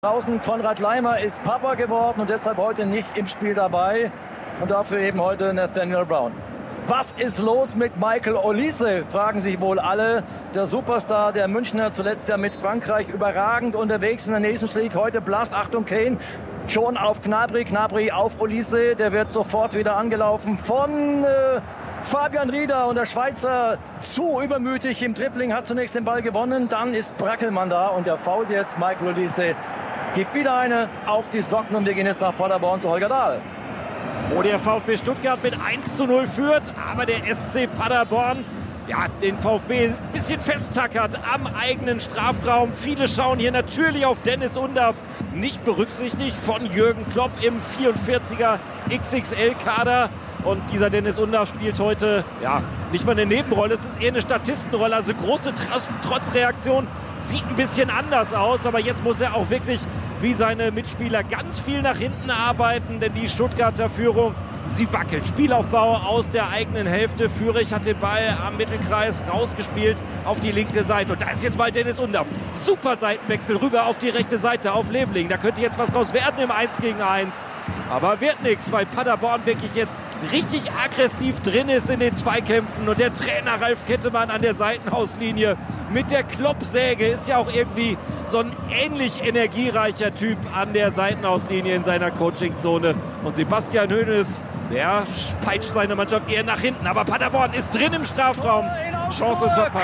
Draußen Konrad Laimer ist Papa geworden und deshalb heute nicht im Spiel dabei. Und dafür eben heute Nathaniel Brown. Was ist los mit Michael Olise, fragen sich wohl alle. Der Superstar der Münchner, zuletzt ja mit Frankreich überragend unterwegs in der Nations League. Heute blass, Achtung Kane, schon auf Gnabry, Gnabry auf Olise. Der wird sofort wieder angelaufen von Fabian Rieder und der Schweizer zu übermütig im Dribbling, hat zunächst den Ball gewonnen. Dann ist Brackelmann da und der fault jetzt Michael Olise. Gibt wieder eine auf die Socken und wir gehen jetzt nach Paderborn zu Holger Dahl. Wo der VfB Stuttgart mit 1:0 führt, aber der SC Paderborn den VfB ein bisschen festtackert am eigenen Strafraum. Viele schauen hier natürlich auf Dennis Undaff, nicht berücksichtigt von Jürgen Klopp im 44er XXL-Kader. Und dieser Dennis Undaff spielt heute nicht mal eine Nebenrolle, es ist eher eine Statistenrolle. Also große Trotzreaktion, sieht ein bisschen anders aus. Aber jetzt muss er auch wirklich wie seine Mitspieler ganz viel nach hinten arbeiten, denn die Stuttgarter Führung, sie wackelt. Spielaufbau aus der eigenen Hälfte. Führig hat den Ball am Mittelkreis rausgespielt auf die linke Seite. Und da ist jetzt mal Dennis Undaff. Super Seitenwechsel rüber auf die rechte Seite auf Leveling. Da könnte jetzt was raus werden im 1-gegen-1. Aber wird nichts, weil Paderborn wirklich jetzt richtig aggressiv drin ist in den Zweikämpfen. Und der Trainer Ralf Kettemann an der Seitenhauslinie mit der Kloppsäge ist ja auch irgendwie so ein ähnlich energiereicher Typ an der Seitenhauslinie in seiner Coachingzone. Und Sebastian Hoeneß, der peitscht seine Mannschaft eher nach hinten. Aber Paderborn ist drin im Strafraum. Chance ist verpasst.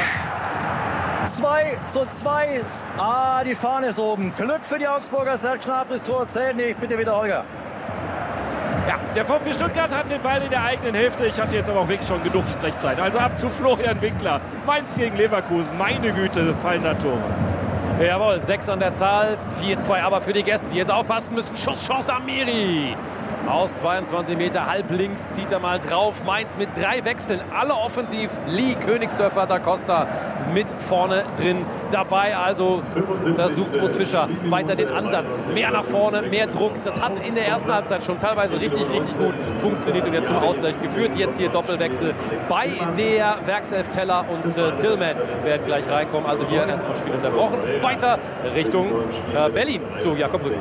2:2. Die Fahne ist oben. Glück für die Augsburger. Serge Gnabry's Tor zählt nicht. Bitte wieder Holger. Ja, der VfB Stuttgart hat den Ball in der eigenen Hälfte. Ich hatte jetzt aber auch wirklich schon genug Sprechzeit. Also ab zu Florian Winkler. Mainz gegen Leverkusen. Meine Güte, fallender Tore. Jawohl, 6 an der Zahl. 4:2 aber für die Gäste, die jetzt aufpassen müssen. Schusschance Amiri. Aus 22 Meter, halb links zieht er mal drauf. Mainz mit 3 Wechseln, alle offensiv. Lee, Königsdörfer, Da Costa mit vorne drin dabei. Also da sucht Urs Fischer weiter den Ansatz. Mehr nach vorne, mehr Druck. Das hat in der ersten Halbzeit schon teilweise richtig gut funktioniert und jetzt zum Ausgleich geführt. Jetzt hier Doppelwechsel bei der Werkself. Teller und Tillman werden gleich reinkommen. Also hier erstmal Spiel unterbrochen. Weiter Richtung Berlin zu Jakob Rüdiger.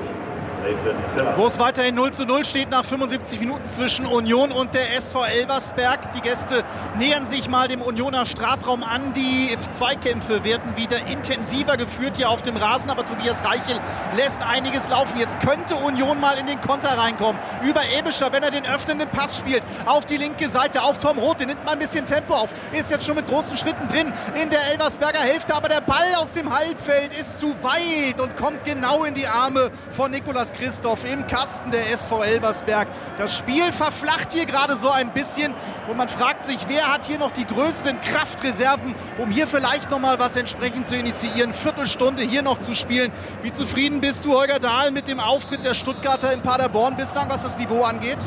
Wo es weiterhin 0:0 steht nach 75 Minuten zwischen Union und der SV Elversberg. Die Gäste nähern sich mal dem Unioner Strafraum an. Die Zweikämpfe werden wieder intensiver geführt hier auf dem Rasen. Aber Tobias Reichel lässt einiges laufen. Jetzt könnte Union mal in den Konter reinkommen. Über Ebischer, wenn er den öffnenden Pass spielt. Auf die linke Seite, auf Tom Roth. Der nimmt mal ein bisschen Tempo auf. Ist jetzt schon mit großen Schritten drin in der Elversberger Hälfte. Aber der Ball aus dem Halbfeld ist zu weit und kommt genau in die Arme von Nicolas Christoph im Kasten der SV Elversberg. Das Spiel verflacht hier gerade so ein bisschen und man fragt sich, wer hat hier noch die größeren Kraftreserven, um hier vielleicht noch mal was entsprechend zu initiieren. Viertelstunde hier noch zu spielen. Wie zufrieden bist du, Holger Dahl, mit dem Auftritt der Stuttgarter in Paderborn bislang, was das Niveau angeht?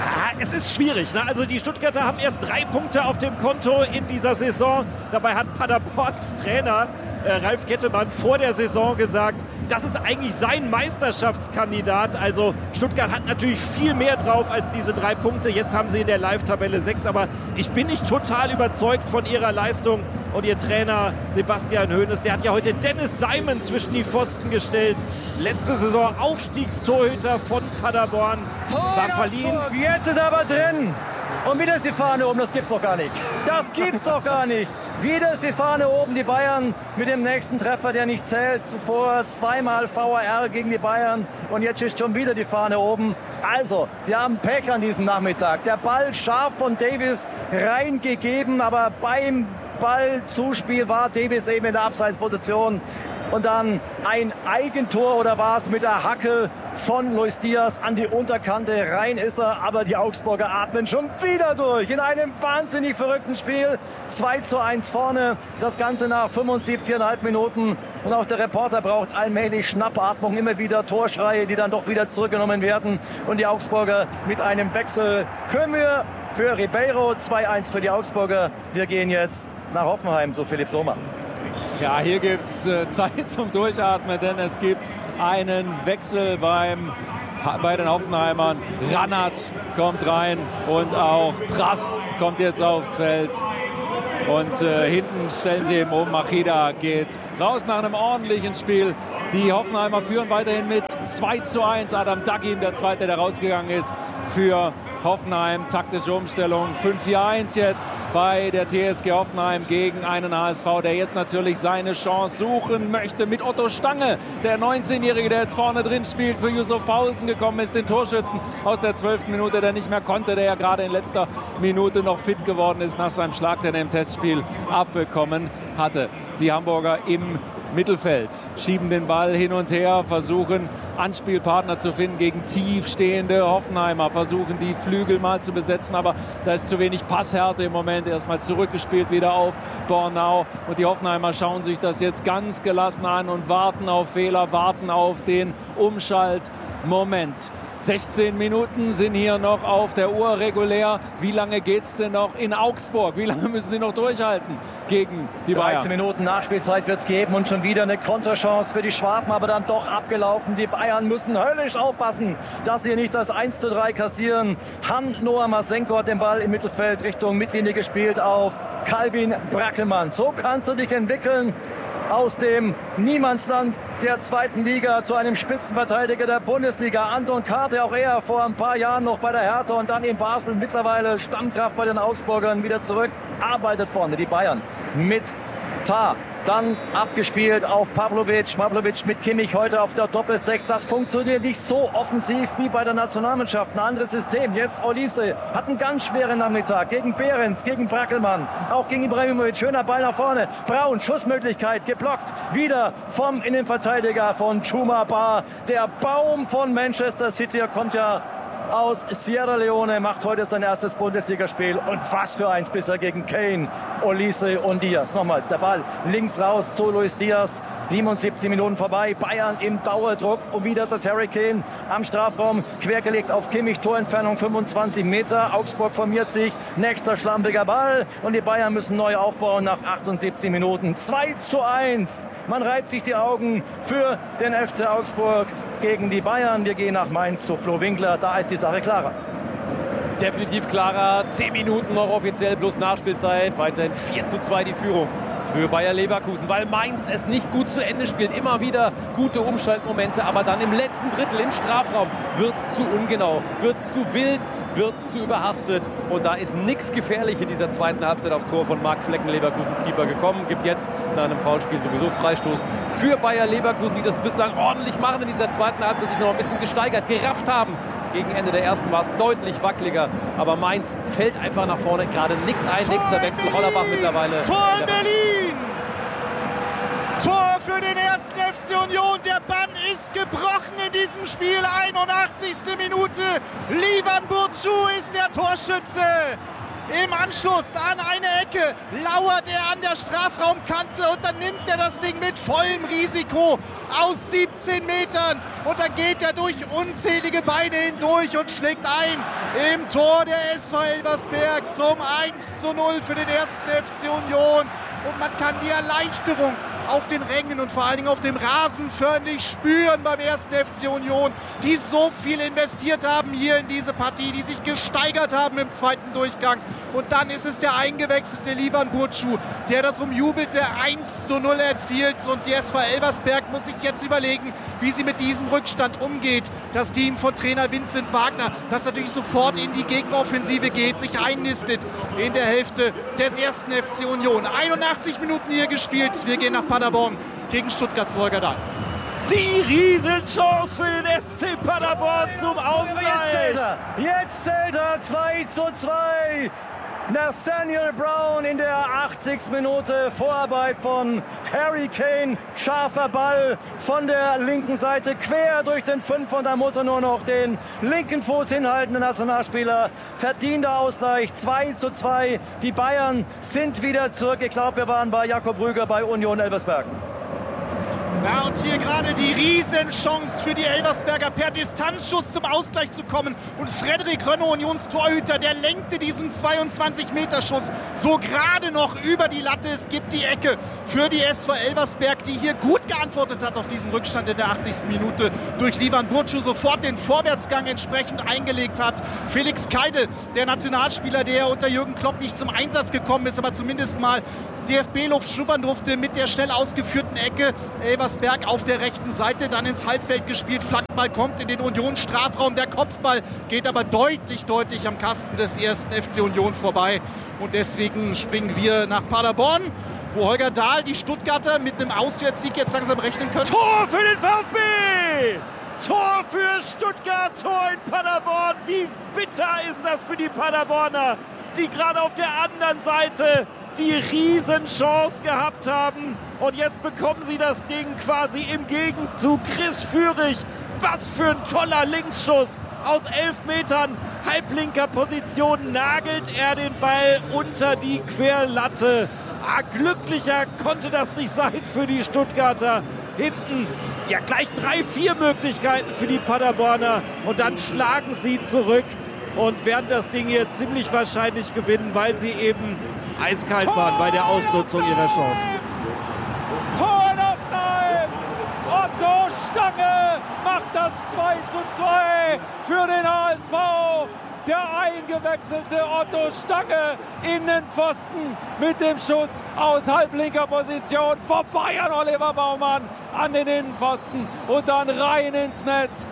Es ist schwierig, ne? Also die Stuttgarter haben erst 3 Punkte auf dem Konto in dieser Saison. Dabei hat Paderborns Trainer Ralf Kettemann vor der Saison gesagt, das ist eigentlich sein Meisterschaftskandidat. Also Stuttgart hat natürlich viel mehr drauf als diese 3 Punkte. Jetzt haben sie in der Live-Tabelle 6, aber ich bin nicht total überzeugt von ihrer Leistung. Und ihr Trainer Sebastian Hoeneß, der hat ja heute Dennis Simon zwischen die Pfosten gestellt. Letzte Saison Aufstiegstorhüter von Paderborn, war verliehen. Jetzt ist er aber drin. Und wieder ist die Fahne oben, das gibt's doch gar nicht. Das gibt's doch gar nicht. Wieder ist die Fahne oben, die Bayern mit dem nächsten Treffer, der nicht zählt. Zuvor 2-mal VAR gegen die Bayern und jetzt ist schon wieder die Fahne oben. Also, sie haben Pech an diesem Nachmittag. Der Ball scharf von Davis reingegeben, aber beim Ballzuspiel war Davis eben in der Abseitsposition. Und dann ein Eigentor oder war es mit der Hacke von Luis Diaz an die Unterkante. Rein ist er, aber die Augsburger atmen schon wieder durch. In einem wahnsinnig verrückten Spiel. 2:1 vorne. Das Ganze nach 75,5 Minuten. Und auch der Reporter braucht allmählich Schnappatmung. Immer wieder Torschreie, die dann doch wieder zurückgenommen werden. Und die Augsburger mit einem Wechsel können wir für Ribeiro. 2:1 für die Augsburger. Wir gehen jetzt nach Hoffenheim zu Philipp Sommer. Ja, hier gibt es Zeit zum Durchatmen, denn es gibt einen Wechsel bei den Hoffenheimern. Rannert kommt rein und auch Prass kommt jetzt aufs Feld. Und hinten stellen sie eben um. Machida geht raus nach einem ordentlichen Spiel. Die Hoffenheimer führen weiterhin mit 2:1. Adam Dagin, der Zweite, der rausgegangen ist für Hoffenheim. Taktische Umstellung. 5:1 jetzt bei der TSG Hoffenheim gegen einen HSV, der jetzt natürlich seine Chance suchen möchte mit Otto Stange, der 19-Jährige, der jetzt vorne drin spielt, für Yusuf Paulsen gekommen ist, den Torschützen aus der 12. Minute, der nicht mehr konnte, der ja gerade in letzter Minute noch fit geworden ist nach seinem Schlag, den er im Testspiel abbekommen hatte. Die Hamburger im Mittelfeld schieben den Ball hin und her, versuchen Anspielpartner zu finden gegen tiefstehende Hoffenheimer, versuchen die Flügel mal zu besetzen, aber da ist zu wenig Passhärte im Moment. Erstmal zurückgespielt wieder auf Bornau und die Hoffenheimer schauen sich das jetzt ganz gelassen an und warten auf Fehler, warten auf den Umschaltmoment. 16 Minuten sind hier noch auf der Uhr regulär. Wie lange geht es denn noch in Augsburg? Wie lange müssen sie noch durchhalten gegen die Bayern? 13 Minuten Nachspielzeit wird es geben und schon wieder eine Konterchance für die Schwaben, aber dann doch abgelaufen. Die Bayern müssen höllisch aufpassen, dass sie nicht das 1:3 kassieren. Noah Masenko hat den Ball im Mittelfeld Richtung Mittellinie gespielt auf Calvin Brackelmann. So kannst du dich entwickeln aus dem Niemandsland der 2. Liga zu einem Spitzenverteidiger der Bundesliga. Anton Karte, auch er vor ein paar Jahren noch bei der Hertha und dann in Basel, mittlerweile Stammkraft bei den Augsburgern, wieder zurück, arbeitet vorne die Bayern mit Tah. Dann abgespielt auf Pavlovic. Pavlovic mit Kimmich heute auf der Doppel-6. Das funktioniert nicht so offensiv wie bei der Nationalmannschaft. Ein anderes System. Jetzt Olise hat einen ganz schweren Nachmittag gegen Behrens, gegen Brackelmann, auch gegen Ibrahimovic. Schöner Ball nach vorne. Braun, Schussmöglichkeit, geblockt. Wieder vom Innenverteidiger von Chouma Ba. Der Baum von Manchester City, er kommt ja aus Sierra Leone, macht heute sein erstes Bundesligaspiel. Und was für eins bisher gegen Kane, Olise und Diaz. Nochmals der Ball links raus zu Luis Diaz. 77 Minuten vorbei. Bayern im Dauerdruck. Und wieder ist das Harry Kane am Strafraum. Quergelegt auf Kimmich. Torentfernung 25 Meter. Augsburg formiert sich. Nächster schlampiger Ball. Und die Bayern müssen neu aufbauen nach 78 Minuten. 2:1. Man reibt sich die Augen für den FC Augsburg gegen die Bayern. Wir gehen nach Mainz zu Flo Winkler. Da ist die Sache klarer. Definitiv klarer. 10 Minuten noch offiziell plus Nachspielzeit. Weiterhin 4:2 die Führung für Bayer Leverkusen, weil Mainz es nicht gut zu Ende spielt. Immer wieder gute Umschaltmomente, aber dann im letzten Drittel im Strafraum wird es zu ungenau, wird es zu wild, wird es zu überhastet. Und da ist nichts gefährlich in dieser zweiten Halbzeit aufs Tor von Marc Flecken, Leverkusens Keeper, gekommen. Gibt jetzt nach einem Foulspiel sowieso Freistoß für Bayer Leverkusen, die das bislang ordentlich machen in dieser zweiten Halbzeit, sich noch ein bisschen gesteigert, gerafft haben. Gegen Ende der ersten war es deutlich wackeliger, aber Mainz fällt einfach nach vorne, gerade nichts ein, nächster Wechsel, Hollerbach mittlerweile. Tor in Berlin! Tor für den 1. FC Union, der Bann ist gebrochen in diesem Spiel, 81. Minute, Livan Burcu ist der Torschütze. Im Anschluss an eine Ecke lauert er an der Strafraumkante und dann nimmt er das Ding mit vollem Risiko aus 17 Metern und dann geht er durch unzählige Beine hindurch und schlägt ein im Tor der SV Elversberg zum 1:0 für den 1. FC Union. Und man kann die Erleichterung auf den Rängen und vor allen Dingen auf dem Rasen förmlich spüren beim 1. FC Union, die so viel investiert haben hier in diese Partie, die sich gesteigert haben im zweiten Durchgang. Und dann ist es der eingewechselte Livan Burcu, der das umjubelte 1:0 erzielt. Und die SV Elversberg muss sich jetzt überlegen, wie sie mit diesem Rückstand umgeht. Das Team von Trainer Vincent Wagner, das natürlich sofort in die Gegenoffensive geht, sich einnistet in der Hälfte des 1. FC Union. 81 Minuten hier gespielt. Wir gehen nach Paderborn gegen Stuttgarts Volker Dahl. Die Riesenchance für den SC Paderborn zum Ausgleich. Jetzt zählt er 2:2. Nathaniel Brown in der 80. Minute. Vorarbeit von Harry Kane. Scharfer Ball von der linken Seite quer durch den Fünfer. Und da muss er nur noch den linken Fuß hinhalten. Der Nationalspieler verdienter Ausgleich. 2:2. Die Bayern sind wieder zurück. Ich glaube, wir waren bei Jakob Rüger bei Union Elversberg. Ja, und hier gerade die Riesenchance für die Elversberger, per Distanzschuss zum Ausgleich zu kommen. Und Frederik Rönno, Unionstorhüter, der lenkte diesen 22-Meter-Schuss so gerade noch über die Latte. Es gibt die Ecke für die SV Elversberg, die hier gut geantwortet hat auf diesen Rückstand in der 80. Minute durch Livan Burcu, sofort den Vorwärtsgang entsprechend eingelegt hat. Felix Keidel, der Nationalspieler, der unter Jürgen Klopp nicht zum Einsatz gekommen ist, aber zumindest mal DFB-Luft schnuppern durfte mit der schnell ausgeführten Ecke. Elversberg auf der rechten Seite, dann ins Halbfeld gespielt. Flankenball kommt in den Union-Strafraum. Der Kopfball geht aber deutlich am Kasten des ersten FC Union vorbei. Und deswegen springen wir nach Paderborn, wo Holger Dahl die Stuttgarter mit einem Auswärtssieg jetzt langsam rechnen können. Tor für den VfB! Tor für Stuttgart, Tor in Paderborn. Wie bitter ist das für die Paderborner, die gerade auf der anderen Seite die Riesenchance gehabt haben. Und jetzt bekommen sie das Ding quasi im Gegenzug. Chris Führig, was für ein toller Linksschuss. Aus 11 Metern halblinker Position nagelt er den Ball unter die Querlatte. Glücklicher konnte das nicht sein für die Stuttgarter. Hinten ja gleich 3-4 Möglichkeiten für die Paderborner. Und dann schlagen sie zurück und werden das Ding jetzt ziemlich wahrscheinlich gewinnen, weil sie eben eiskalt waren bei der Ausnutzung ihrer Chance. Tor in Hoffenheim! Otto Stange macht das 2:2 für den HSV. Der eingewechselte Otto Stange in den Pfosten mit dem Schuss aus halblinker Position vorbei an Oliver Baumann an den Innenpfosten und dann rein ins Netz.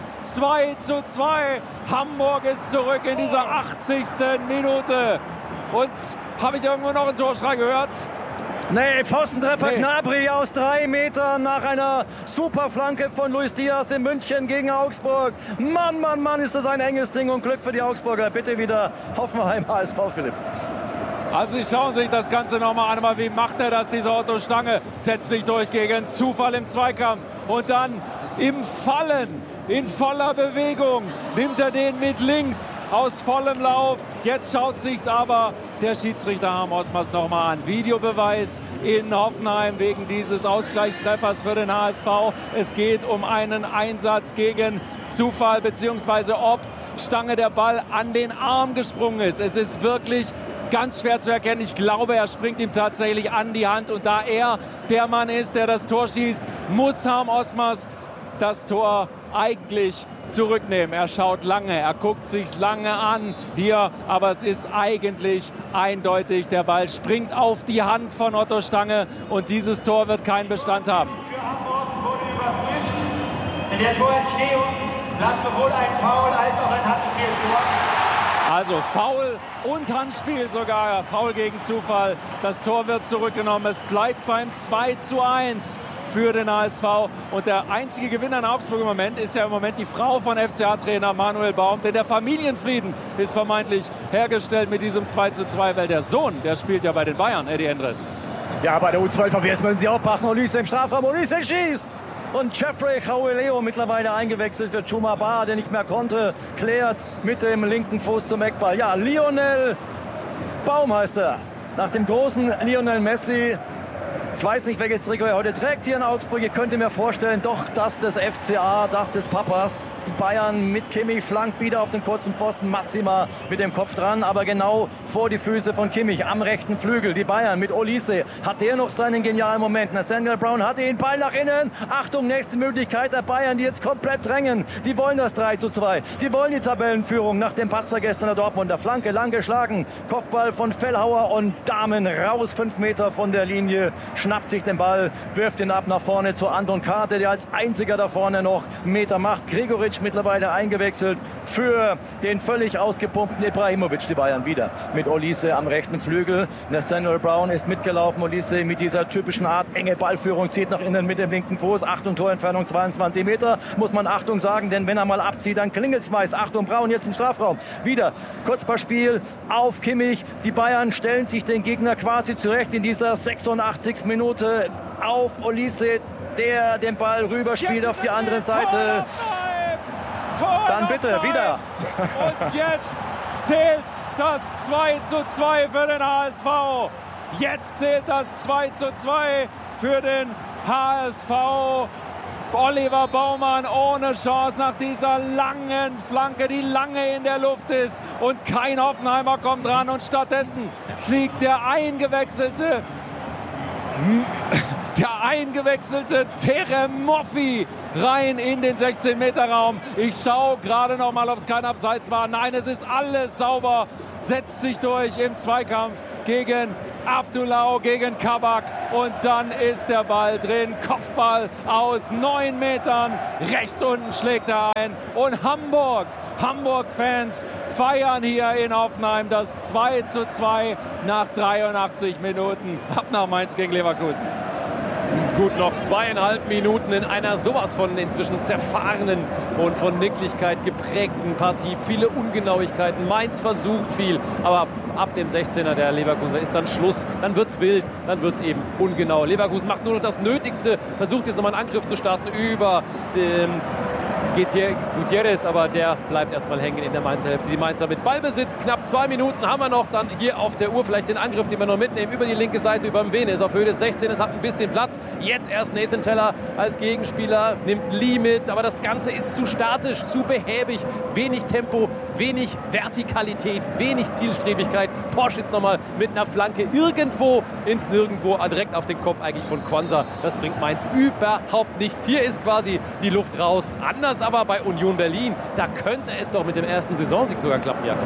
2:2. Hamburg ist zurück in dieser 80. Minute. Und habe ich irgendwo noch einen Torschrei gehört? Nee, Pfostentreffer Gnabry aus 3 Metern nach einer Superflanke von Luis Diaz in München gegen Augsburg. Mann, ist das ein enges Ding und Glück für die Augsburger. Bitte wieder Hoffenheim HSV, Philipp. Also sie schauen sich das Ganze nochmal an. Wie macht er das, dieser Otto Stange? Setzt sich durch gegen Zufall im Zweikampf. Und dann im Fallen, in voller Bewegung, nimmt er den mit links aus vollem Lauf. Jetzt schaut sich's aber der Schiedsrichter Harm Osmers nochmal an. Videobeweis in Hoffenheim wegen dieses Ausgleichstreffers für den HSV. Es geht um einen Einsatz gegen Zufall, beziehungsweise ob Stange der Ball an den Arm gesprungen ist. Es ist wirklich ganz schwer zu erkennen. Ich glaube, er springt ihm tatsächlich an die Hand. Und da er der Mann ist, der das Tor schießt, muss Harm Osmers das Tor eigentlich zurücknehmen. Er schaut lange, er guckt sich's lange an hier, aber es ist eigentlich eindeutig. Der Ball springt auf die Hand von Otto Stange und dieses Tor wird keinen Bestand haben. Für Hamburg wurde überprüft. In der Torentstehung lag sowohl ein Foul als auch ein Handspiel vor. Also Foul und Handspiel sogar. Foul gegen Zufall. Das Tor wird zurückgenommen. Es bleibt beim 2:1 für den HSV. Und der einzige Gewinner in Augsburg im Moment ist ja im Moment die Frau von FCA-Trainer Manuel Baum. Denn der Familienfrieden ist vermeintlich hergestellt mit diesem 2:2, weil der Sohn, der spielt ja bei den Bayern, Eddie Endres. Ja, bei der U12 VBS müssen Sie aufpassen. Olise im Strafraum, Olise schießt! Und Jeffrey Chaueleo mittlerweile eingewechselt für Chuma Ba, der nicht mehr konnte, klärt mit dem linken Fuß zum Eckball. Ja, Lionel Baum heißt er. Nach dem großen Lionel Messi. Ich weiß nicht, welches Trikot er heute trägt hier in Augsburg. Ihr könnt mir vorstellen, doch das des FCA, das des Papas. Die Bayern mit Kimmich flankt wieder auf den kurzen Pfosten. Maxima mit dem Kopf dran, aber genau vor die Füße von Kimmich am rechten Flügel. Die Bayern mit Olise. Hat der noch seinen genialen Moment? Nathaniel Brown hatte ihn, Ball nach innen. Achtung, nächste Möglichkeit der Bayern, die jetzt komplett drängen. Die wollen das 3:2. Die wollen die Tabellenführung nach dem Patzer gestern der Dortmunder. Flanke lang geschlagen. Kopfball von Fellhauer und Damen raus. 5 Meter von der Linie. Schnappt sich den Ball, wirft ihn ab nach vorne zu Anton Karte, der als einziger da vorne noch Meter macht. Gregoritsch mittlerweile eingewechselt für den völlig ausgepumpten Ibrahimovic. Die Bayern wieder mit Olise am rechten Flügel. Nathaniel Brown ist mitgelaufen. Olise mit dieser typischen Art, enge Ballführung, zieht nach innen mit dem linken Fuß. Achtung, Torentfernung 22 Meter. Muss man Achtung sagen, denn wenn er mal abzieht, dann klingelt's meist. Achtung, Brown jetzt im Strafraum. Wieder Kurzpassspiel auf Kimmich. Die Bayern stellen sich den Gegner quasi zurecht in dieser 86. Minute auf Olise, der den Ball rüberspielt auf die andere Seite. Dann bitte wieder. Und jetzt zählt das 2:2 für den HSV. Jetzt zählt das 2:2 für den HSV. Oliver Baumann ohne Chance nach dieser langen Flanke, die lange in der Luft ist. Und kein Hoffenheimer kommt ran. Und stattdessen fliegt der eingewechselte Teremoffi rein in den 16-Meter-Raum. Ich schaue gerade noch mal, ob es kein Abseits war. Nein, es ist alles sauber. Setzt sich durch im Zweikampf gegen Avdulau, gegen Kabak. Und dann ist der Ball drin. Kopfball aus 9 Metern. Rechts unten schlägt er ein. Und Hamburgs Fans feiern hier in Hoffenheim das 2:2 nach 83 Minuten. Ab nach Mainz gegen Leverkusen. Gut, noch 2,5 Minuten in einer sowas von inzwischen zerfahrenen und von Nicklichkeit geprägten Partie. Viele Ungenauigkeiten. Mainz versucht viel, aber ab dem 16er der Leverkusen ist dann Schluss. Dann wird's wild, dann wird's eben ungenau. Leverkusen macht nur noch das Nötigste, versucht jetzt nochmal einen Angriff zu starten über den Gutierrez, aber der bleibt erstmal hängen in der Mainzer Hälfte. Die Mainzer mit Ballbesitz, knapp 2 Minuten haben wir noch. Dann hier auf der Uhr vielleicht den Angriff, den wir noch mitnehmen, über die linke Seite, über den Vene. Ist auf Höhe des 16, es hat ein bisschen Platz. Jetzt erst Nathan Teller als Gegenspieler, nimmt Lee mit, aber das Ganze ist zu statisch, zu behäbig. Wenig Tempo, wenig Vertikalität, wenig Zielstrebigkeit. Porsche jetzt nochmal mit einer Flanke irgendwo ins Nirgendwo, direkt auf den Kopf eigentlich von Quansah. Das bringt Mainz überhaupt nichts. Hier ist quasi die Luft raus. Anders aber bei Union Berlin, da könnte es doch mit dem ersten Saisonsieg sogar klappen, Jakob.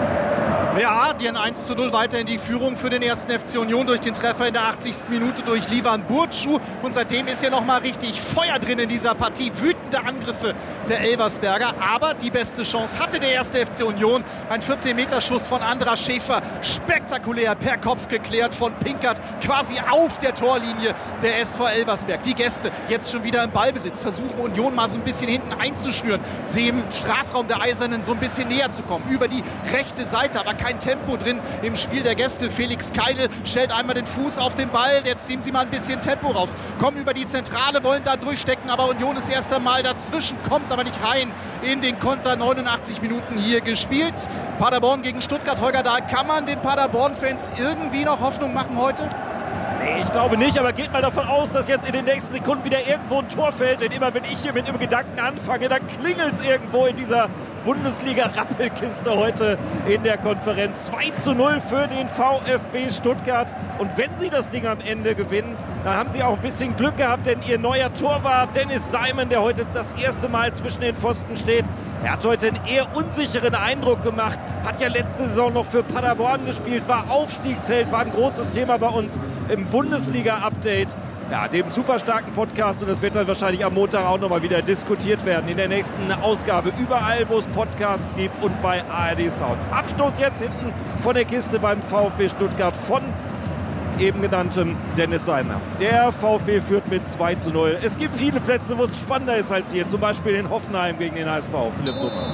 Ja, die 1:0 weiter in die Führung für den ersten FC Union durch den Treffer in der 80. Minute durch Livan Burcu. Und seitdem ist ja noch mal richtig Feuer drin in dieser Partie. Wütende Angriffe der Elversberger. Aber die beste Chance hatte der erste FC Union. Ein 14-Meter-Schuss von Andras Schäfer. Spektakulär per Kopf geklärt von Pinkert. Quasi auf der Torlinie der SV Elversberg. Die Gäste jetzt schon wieder im Ballbesitz. Versuchen Union mal so ein bisschen hinten einzuschnüren. Sie im Strafraum der Eisernen so ein bisschen näher zu kommen. Über die rechte Seite. Aber kein Tempo drin im Spiel der Gäste. Felix Keidel stellt einmal den Fuß auf den Ball. Jetzt ziehen sie mal ein bisschen Tempo raus. Kommen über die Zentrale, wollen da durchstecken, aber Union ist erst einmal dazwischen, kommt aber nicht rein in den Konter. 89 Minuten hier gespielt. Paderborn gegen Stuttgart. Holger, da kann man den Paderborn-Fans irgendwie noch Hoffnung machen heute? Nee, ich glaube nicht, aber geht mal davon aus, dass jetzt in den nächsten Sekunden wieder irgendwo ein Tor fällt. Denn immer wenn ich hier mit einem Gedanken anfange, dann klingelt es irgendwo in dieser Bundesliga-Rappelkiste heute in der Konferenz. 2:0 für den VfB Stuttgart. Und wenn sie das Ding am Ende gewinnen, dann haben sie auch ein bisschen Glück gehabt, denn ihr neuer Torwart Dennis Simon, der heute das erste Mal zwischen den Pfosten steht, er hat heute einen eher unsicheren Eindruck gemacht, hat ja letzte Saison noch für Paderborn gespielt, war Aufstiegsheld, war ein großes Thema bei uns im Bundesliga-Update. Ja, dem super starken Podcast, und das wird dann wahrscheinlich am Montag auch nochmal wieder diskutiert werden in der nächsten Ausgabe. Überall, wo es Podcasts gibt und bei ARD Sounds. Abstoß jetzt hinten von der Kiste beim VfB Stuttgart von eben genanntem Dennis Seimer. Der VfB führt mit 2:0. Es gibt viele Plätze, wo es spannender ist als hier. Zum Beispiel in Hoffenheim gegen den HSV. Philipp Sommer.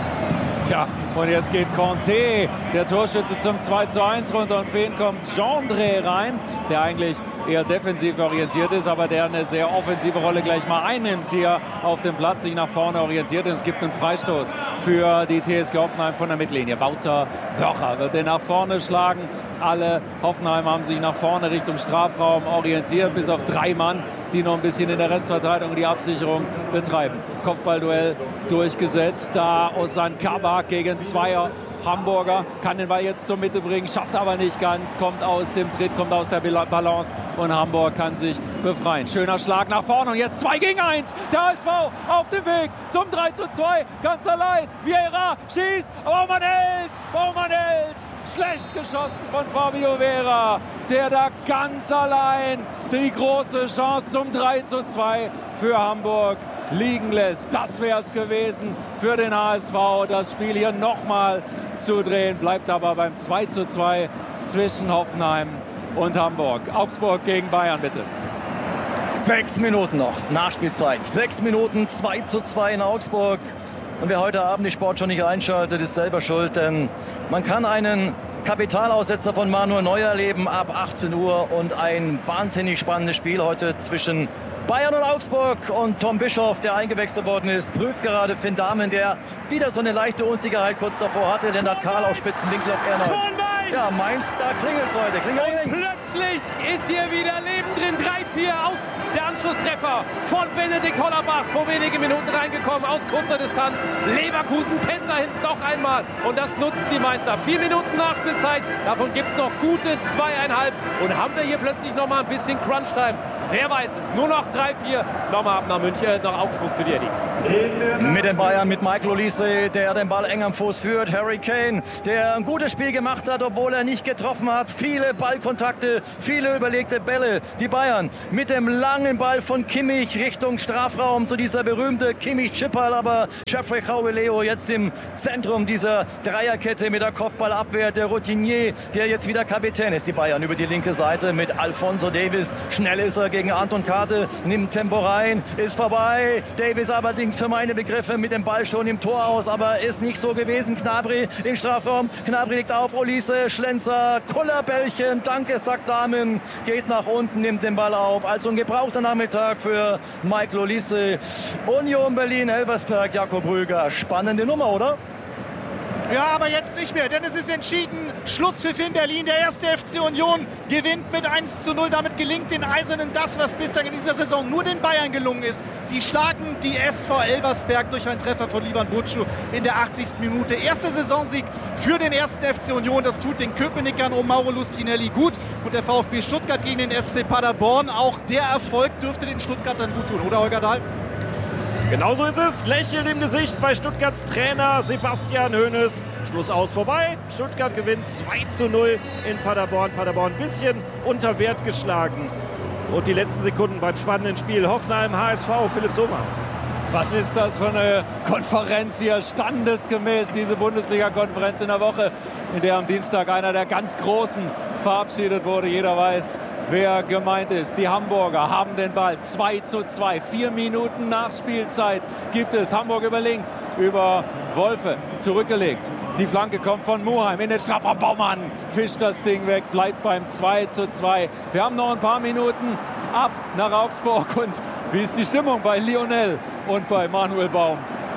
Tja, und jetzt geht Conte, der Torschütze, zum 2:1 runter, und für ihn kommt Gendré rein, der eigentlich eher defensiv orientiert ist, aber der eine sehr offensive Rolle gleich mal einnimmt hier auf dem Platz, sich nach vorne orientiert, und es gibt einen Freistoß für die TSG Hoffenheim von der Mittellinie. Wouter Börcher wird den nach vorne schlagen. Alle Hoffenheimer haben sich nach vorne Richtung Strafraum orientiert, bis auf 3 Mann, die noch ein bisschen in der Restverteidigung die Absicherung betreiben. Kopfballduell durchgesetzt, da Ozan Kabak gegen 2 Hamburger, kann den Ball jetzt zur Mitte bringen, schafft aber nicht ganz, kommt aus dem Tritt, kommt aus der Balance, und Hamburg kann sich befreien. Schöner Schlag nach vorne, und jetzt 2 gegen 1. Der HSV auf dem Weg zum 3:2, ganz allein. Vieira schießt, Baumann hält. Schlecht geschossen von Fabio Vera, der da ganz allein die große Chance zum 3:2 für Hamburg liegen lässt. Das wäre es gewesen für den HSV, das Spiel hier nochmal zu drehen. Bleibt aber beim 2:2 zwischen Hoffenheim und Hamburg. Augsburg gegen Bayern, bitte. 6 Minuten noch, Nachspielzeit. 6 Minuten, 2:2 in Augsburg. Und wer heute Abend die Sportschau nicht einschaltet, ist selber schuld, denn man kann einen Kapitalaussetzer von Manuel Neuer erleben ab 18 Uhr und ein wahnsinnig spannendes Spiel heute zwischen Bayern und Augsburg, und Tom Bischoff, der eingewechselt worden ist, prüft gerade Finn Dahmen, der wieder so eine leichte Unsicherheit kurz davor hatte, denn hat Karl auf Spitzenwinkel auf Erner. Ja, Mainz, da klingelt es heute. Plötzlich ist hier wieder Leben drin. 3 aus. Der Anschlusstreffer von Benedikt Hollerbach, vor wenigen Minuten reingekommen, aus kurzer Distanz. Leverkusen kennt da hinten noch einmal und das nutzen die Mainzer. 4 Minuten Nachspielzeit, davon gibt es noch gute 2,5 und haben wir hier plötzlich noch mal ein bisschen Crunch-Time. Wer weiß es, nur noch 3-4, nochmal ab nach München, nach Augsburg zu dir, Eddie. Mit den Bayern, mit Michael Olise, der den Ball eng am Fuß führt. Harry Kane, der ein gutes Spiel gemacht hat, obwohl er nicht getroffen hat. Viele Ballkontakte, viele überlegte Bälle. Die Bayern mit dem langen Ball von Kimmich Richtung Strafraum, so dieser berühmte Kimmich-Chipball. Aber Geoffrey Leo jetzt im Zentrum dieser Dreierkette mit der Kopfballabwehr. Der Routinier, der jetzt wieder Kapitän ist. Die Bayern über die linke Seite mit Alphonso Davies. Schnell ist er gegen Anton Karte, nimmt Tempo rein, ist vorbei. Davies allerdings für meine Begriffe mit dem Ball schon im Tor aus, aber ist nicht so gewesen. Gnabry im Strafraum, Gnabry liegt auf, Olise, Schlenzer, Kullerbällchen, danke, sagt Damen, geht nach unten, nimmt den Ball auf. Also ein gebrauchter Nachmittag für Michael Olise. Union Berlin, Elversberg, Jakob Rüger. Spannende Nummer, oder? Ja, aber jetzt nicht mehr, denn es ist entschieden. Schlusspfiff in Berlin. Der erste FC Union gewinnt mit 1:0. Damit gelingt den Eisernen das, was bislang in dieser Saison nur den Bayern gelungen ist. Sie schlagen die SV Elversberg durch einen Treffer von Livan Bucu in der 80. Minute. Erster Saisonsieg für den ersten FC Union. Das tut den Köpenickern um Mauro Lustrinelli gut. Und der VfB Stuttgart gegen den SC Paderborn. Auch der Erfolg dürfte den Stuttgartern gut tun, oder Holger Dahl? Genauso ist es. Lächeln im Gesicht bei Stuttgarts Trainer Sebastian Hoeneß. Schluss aus vorbei. Stuttgart gewinnt 2:0 in Paderborn. Paderborn ein bisschen unter Wert geschlagen. Und die letzten Sekunden beim spannenden Spiel Hoffenheim HSV. Philipp Sommer. Was ist das für eine Konferenz hier? Standesgemäß diese Bundesliga-Konferenz in der Woche, in der am Dienstag einer der ganz Großen verabschiedet wurde. Jeder weiß, wer gemeint ist. Die Hamburger haben den Ball 2:2. 4 Minuten Nachspielzeit gibt es. Hamburg über links, über Wolfe zurückgelegt. Die Flanke kommt von Muheim in den Strafraum. Baumann fischt das Ding weg, bleibt beim 2:2. Wir haben noch ein paar Minuten ab nach Augsburg. Und wie ist die Stimmung bei Lionel und bei Manuel Baum?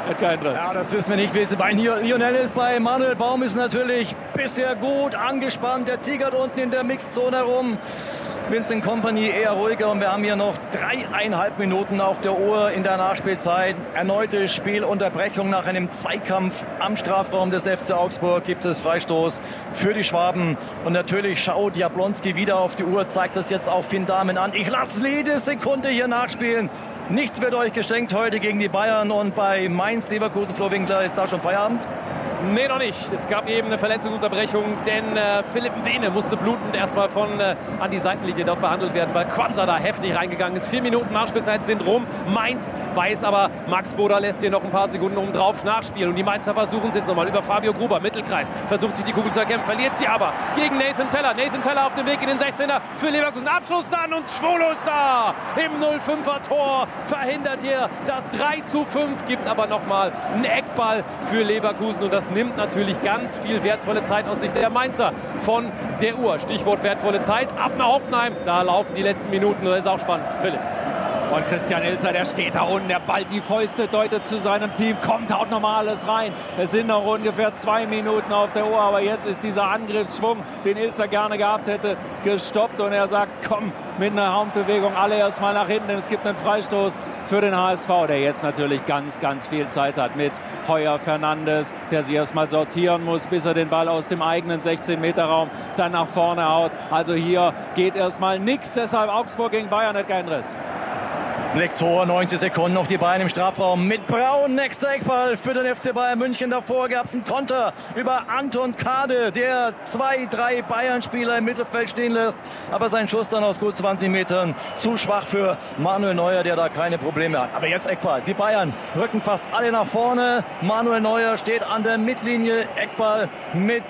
Ja, das wissen wir nicht, wie es bei Lionel ist. Bei Manuel Baum ist natürlich bisher gut angespannt. Der tigert unten in der Mixzone herum. Vincent Kompany eher ruhiger und wir haben hier noch 3,5 Minuten auf der Uhr in der Nachspielzeit. Erneute Spielunterbrechung nach einem Zweikampf am Strafraum des FC Augsburg. Gibt es Freistoß für die Schwaben und natürlich schaut Jablonski wieder auf die Uhr, zeigt das jetzt auf Finn Dahmen an. Ich lasse jede Sekunde hier nachspielen. Nichts wird euch geschenkt heute gegen die Bayern und bei Mainz Leverkusen. Flo Winkler, ist da schon Feierabend? Nee, noch nicht. Es gab eben eine Verletzungsunterbrechung, denn Philipp Mbene musste blutend erstmal an die Seitenlinie dort behandelt werden, weil Quanza da heftig reingegangen ist. 4 Minuten Nachspielzeit sind rum. Mainz weiß aber, Max Boda lässt hier noch ein paar Sekunden oben drauf nachspielen. Und die Mainzer versuchen es jetzt nochmal über Fabio Gruber, Mittelkreis. Versucht sich die Kugel zu erkämpfen, verliert sie aber gegen Nathan Teller. Nathan Teller auf dem Weg in den 16er für Leverkusen. Abschluss dann und Schwolo ist da. Im 0-5er Tor verhindert hier das 3:5, gibt aber nochmal einen Eckball für Leverkusen. Und das nimmt natürlich ganz viel wertvolle Zeit aus Sicht der Mainzer von der Uhr. Stichwort wertvolle Zeit. Ab nach Hoffenheim. Da laufen die letzten Minuten. Das ist auch spannend. Philipp. Und Christian Ilzer, der steht da unten, der ballt die Fäuste, deutet zu seinem Team, kommt, haut nochmal alles rein. Es sind noch ungefähr 2 Minuten auf der Uhr, aber jetzt ist dieser Angriffsschwung, den Ilzer gerne gehabt hätte, gestoppt. Und er sagt, komm, mit einer Handbewegung alle erstmal nach hinten, denn es gibt einen Freistoß für den HSV, der jetzt natürlich ganz, ganz viel Zeit hat mit Heuer Fernandes, der sich erstmal sortieren muss, bis er den Ball aus dem eigenen 16-Meter-Raum dann nach vorne haut. Also hier geht erstmal nichts, deshalb Augsburg gegen Bayern, hat keinen Riss. Blicktor, 90 Sekunden noch die Beine im Strafraum mit Braun. Nächster Eckball für den FC Bayern München. Davor gab es einen Konter über Anton Kade, der 2-3 Bayern-Spieler im Mittelfeld stehen lässt. Aber sein Schuss dann aus gut 20 Metern zu schwach für Manuel Neuer, der da keine Probleme hat. Aber jetzt Eckball. Die Bayern rücken fast alle nach vorne. Manuel Neuer steht an der Mittellinie. Eckball mit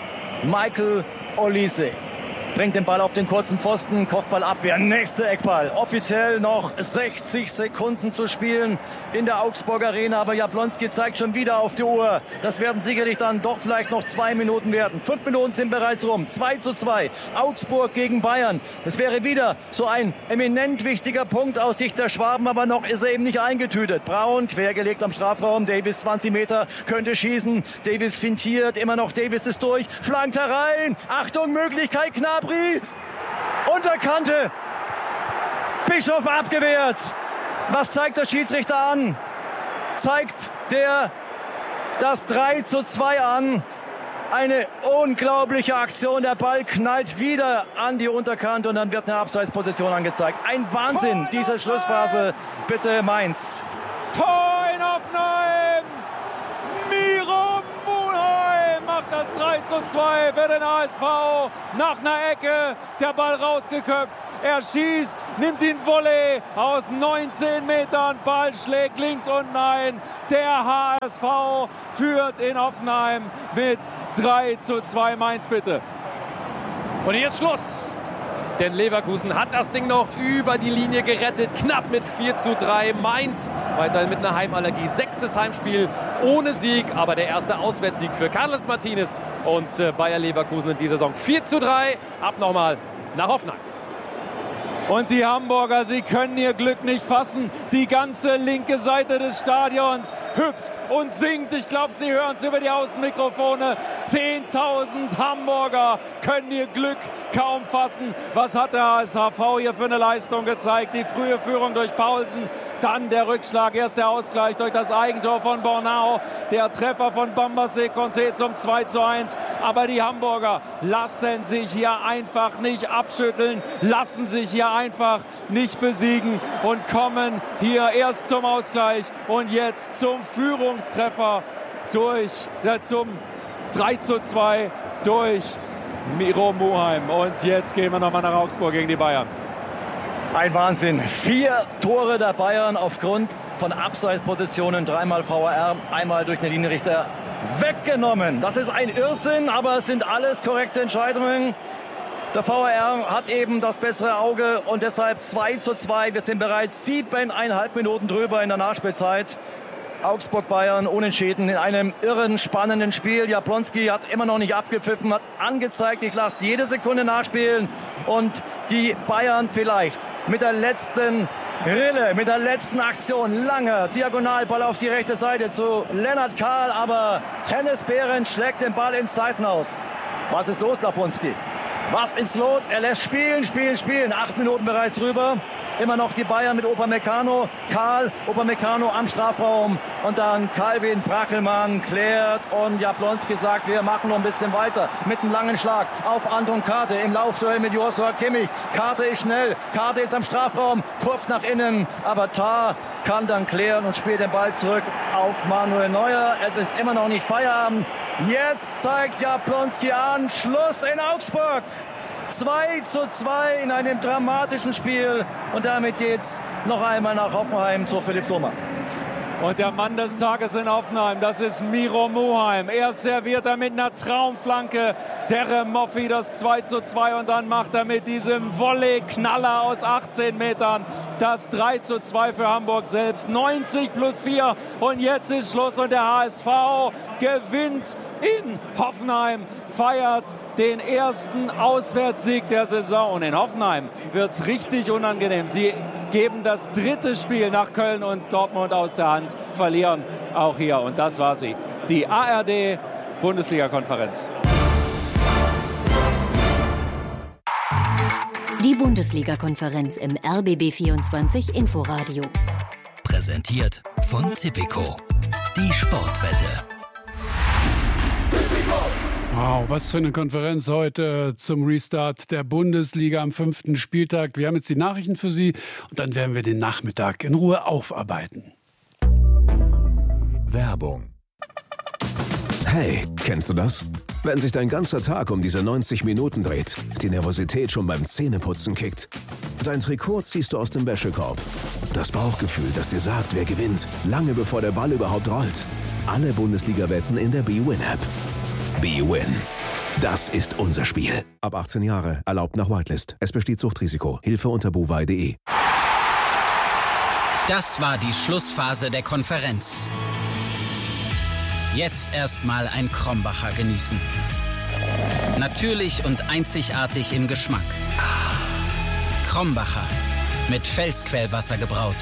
Michael Olise. Bringt den Ball auf den kurzen Pfosten, Kopfballabwehr, nächster Eckball. Offiziell noch 60 Sekunden zu spielen in der Augsburg Arena, aber Jablonski zeigt schon wieder auf die Uhr. Das werden sicherlich dann doch vielleicht noch 2 Minuten werden. 5 Minuten sind bereits rum, 2:2. Augsburg gegen Bayern. Es wäre wieder so ein eminent wichtiger Punkt aus Sicht der Schwaben, aber noch ist er eben nicht eingetütet. Braun, quergelegt am Strafraum, Davies 20 Meter, könnte schießen. Davies fintiert, immer noch Davies ist durch, flankt herein. Achtung, Möglichkeit, Gnabry. Unterkante. Bischof abgewehrt. Was zeigt der Schiedsrichter an? Zeigt der das 3:2 an? Eine unglaubliche Aktion. Der Ball knallt wieder an die Unterkante und dann wird eine Abseitsposition angezeigt. Ein Wahnsinn, diese Schlussphase. Bitte Mainz. Tor in Hoffenheim! Miro Mulheim macht das 3:2 für den HSV. Nach einer Ecke, der Ball rausgeköpft. Er schießt, nimmt ihn Volley aus 19 Metern. Ball schlägt links unten ein. Der HSV führt in Hoffenheim mit 3:2. Mainz bitte. Und jetzt Schluss. Denn Leverkusen hat das Ding noch über die Linie gerettet. Knapp mit 4:3. Mainz weiterhin mit einer Heimallergie. 6. Heimspiel ohne Sieg. Aber der erste Auswärtssieg für Carlos Martinez und Bayer Leverkusen in dieser Saison. 4:3. Ab nochmal nach Hoffenheim. Und die Hamburger, sie können ihr Glück nicht fassen. Die ganze linke Seite des Stadions hüpft und singt. Ich glaube, Sie hören es über die Außenmikrofone. 10.000 Hamburger können ihr Glück kaum fassen. Was hat der HSV hier für eine Leistung gezeigt? Die frühe Führung durch Paulsen, dann der Rückschlag, erst der Ausgleich durch das Eigentor von Bornau. Der Treffer von Bambassé Conté zum 2:1. Aber die Hamburger lassen sich hier einfach nicht abschütteln, lassen sich hier einfach nicht besiegen und kommen hier erst zum Ausgleich und jetzt zum Führungstreffer zum 3:2 durch Miro Mulheim. Und jetzt gehen wir nochmal nach Augsburg gegen die Bayern. Ein Wahnsinn. 4 Tore der Bayern aufgrund von Abseitspositionen. 3-mal VAR, einmal durch den Linienrichter weggenommen. Das ist ein Irrsinn, aber es sind alles korrekte Entscheidungen. Der VAR hat eben das bessere Auge und deshalb 2:2. Wir sind bereits 7,5 Minuten drüber in der Nachspielzeit. Augsburg-Bayern unentschieden in einem irren, spannenden Spiel. Jablonski hat immer noch nicht abgepfiffen, hat angezeigt, ich lasse jede Sekunde nachspielen. Und die Bayern vielleicht mit der letzten Rille, mit der letzten Aktion. Langer Diagonalball auf die rechte Seite zu Lennart Kahl, aber Hennes Behrens schlägt den Ball ins Seitenhaus. Was ist los, Jablonski? Was ist los? Er lässt spielen. 8 Minuten bereits drüber. Immer noch die Bayern mit Upamecano. Kahl, Upamecano am Strafraum. Und dann Calvin Brackelmann klärt. Und Jablonski sagt, wir machen noch ein bisschen weiter. Mit einem langen Schlag auf Anton Karte im Laufduell mit Joshua Kimmich. Karte ist schnell. Karte ist am Strafraum. Kurft nach innen. Aber Tah kann dann klären und spielt den Ball zurück auf Manuel Neuer. Es ist immer noch nicht Feierabend. Jetzt zeigt Jablonski an. Schluss in Augsburg. 2:2 in einem dramatischen Spiel. Und damit geht's noch einmal nach Hoffenheim zu Philipp Sommer. Und der Mann des Tages in Hoffenheim, das ist Miro Mulheim. Er serviert er mit einer Traumflanke Terem Moffi das 2:2 und dann macht er mit diesem Volley-Knaller aus 18 Metern das 3:2 für Hamburg selbst. 90+4 und jetzt ist Schluss und der HSV gewinnt in Hoffenheim, feiert den ersten Auswärtssieg der Saison. Und in Hoffenheim wird es richtig unangenehm. Sie geben das 3. Spiel nach Köln und Dortmund aus der Hand, verlieren auch hier. Und das war sie, die ARD-Bundesliga-Konferenz. Die Bundesliga-Konferenz im RBB24 Inforadio. Präsentiert von Tipico. Die Sportwette. Wow, was für eine Konferenz heute zum Restart der Bundesliga am 5. Spieltag. Wir haben jetzt die Nachrichten für Sie und dann werden wir den Nachmittag in Ruhe aufarbeiten. Werbung. Hey, kennst du das? Wenn sich dein ganzer Tag um diese 90 Minuten dreht, die Nervosität schon beim Zähneputzen kickt. Dein Trikot ziehst du aus dem Wäschekorb. Das Bauchgefühl, das dir sagt, wer gewinnt, lange bevor der Ball überhaupt rollt. Alle Bundesliga-Wetten in der bwin-App. bwin. Das ist unser Spiel. Ab 18 Jahre, erlaubt nach Whitelist. Es besteht Suchtrisiko. Hilfe unter bovai.de. Das war die Schlussphase der Konferenz. Jetzt erstmal ein Krombacher genießen. Natürlich und einzigartig im Geschmack. Krombacher. Mit Felsquellwasser gebraut.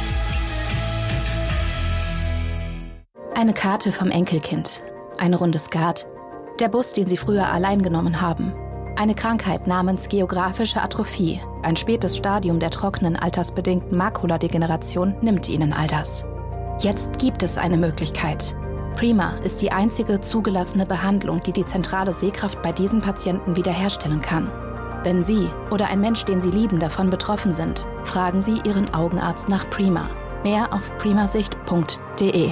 Eine Karte vom Enkelkind. Eine Runde Skat. Der Bus, den sie früher allein genommen haben. Eine Krankheit namens geographische Atrophie, ein spätes Stadium der trockenen altersbedingten Makuladegeneration, nimmt ihnen all das. Jetzt gibt es eine Möglichkeit. Prima ist die einzige zugelassene Behandlung, die die zentrale Sehkraft bei diesen Patienten wiederherstellen kann. Wenn Sie oder ein Mensch, den Sie lieben, davon betroffen sind, fragen Sie Ihren Augenarzt nach Prima. Mehr auf primasicht.de.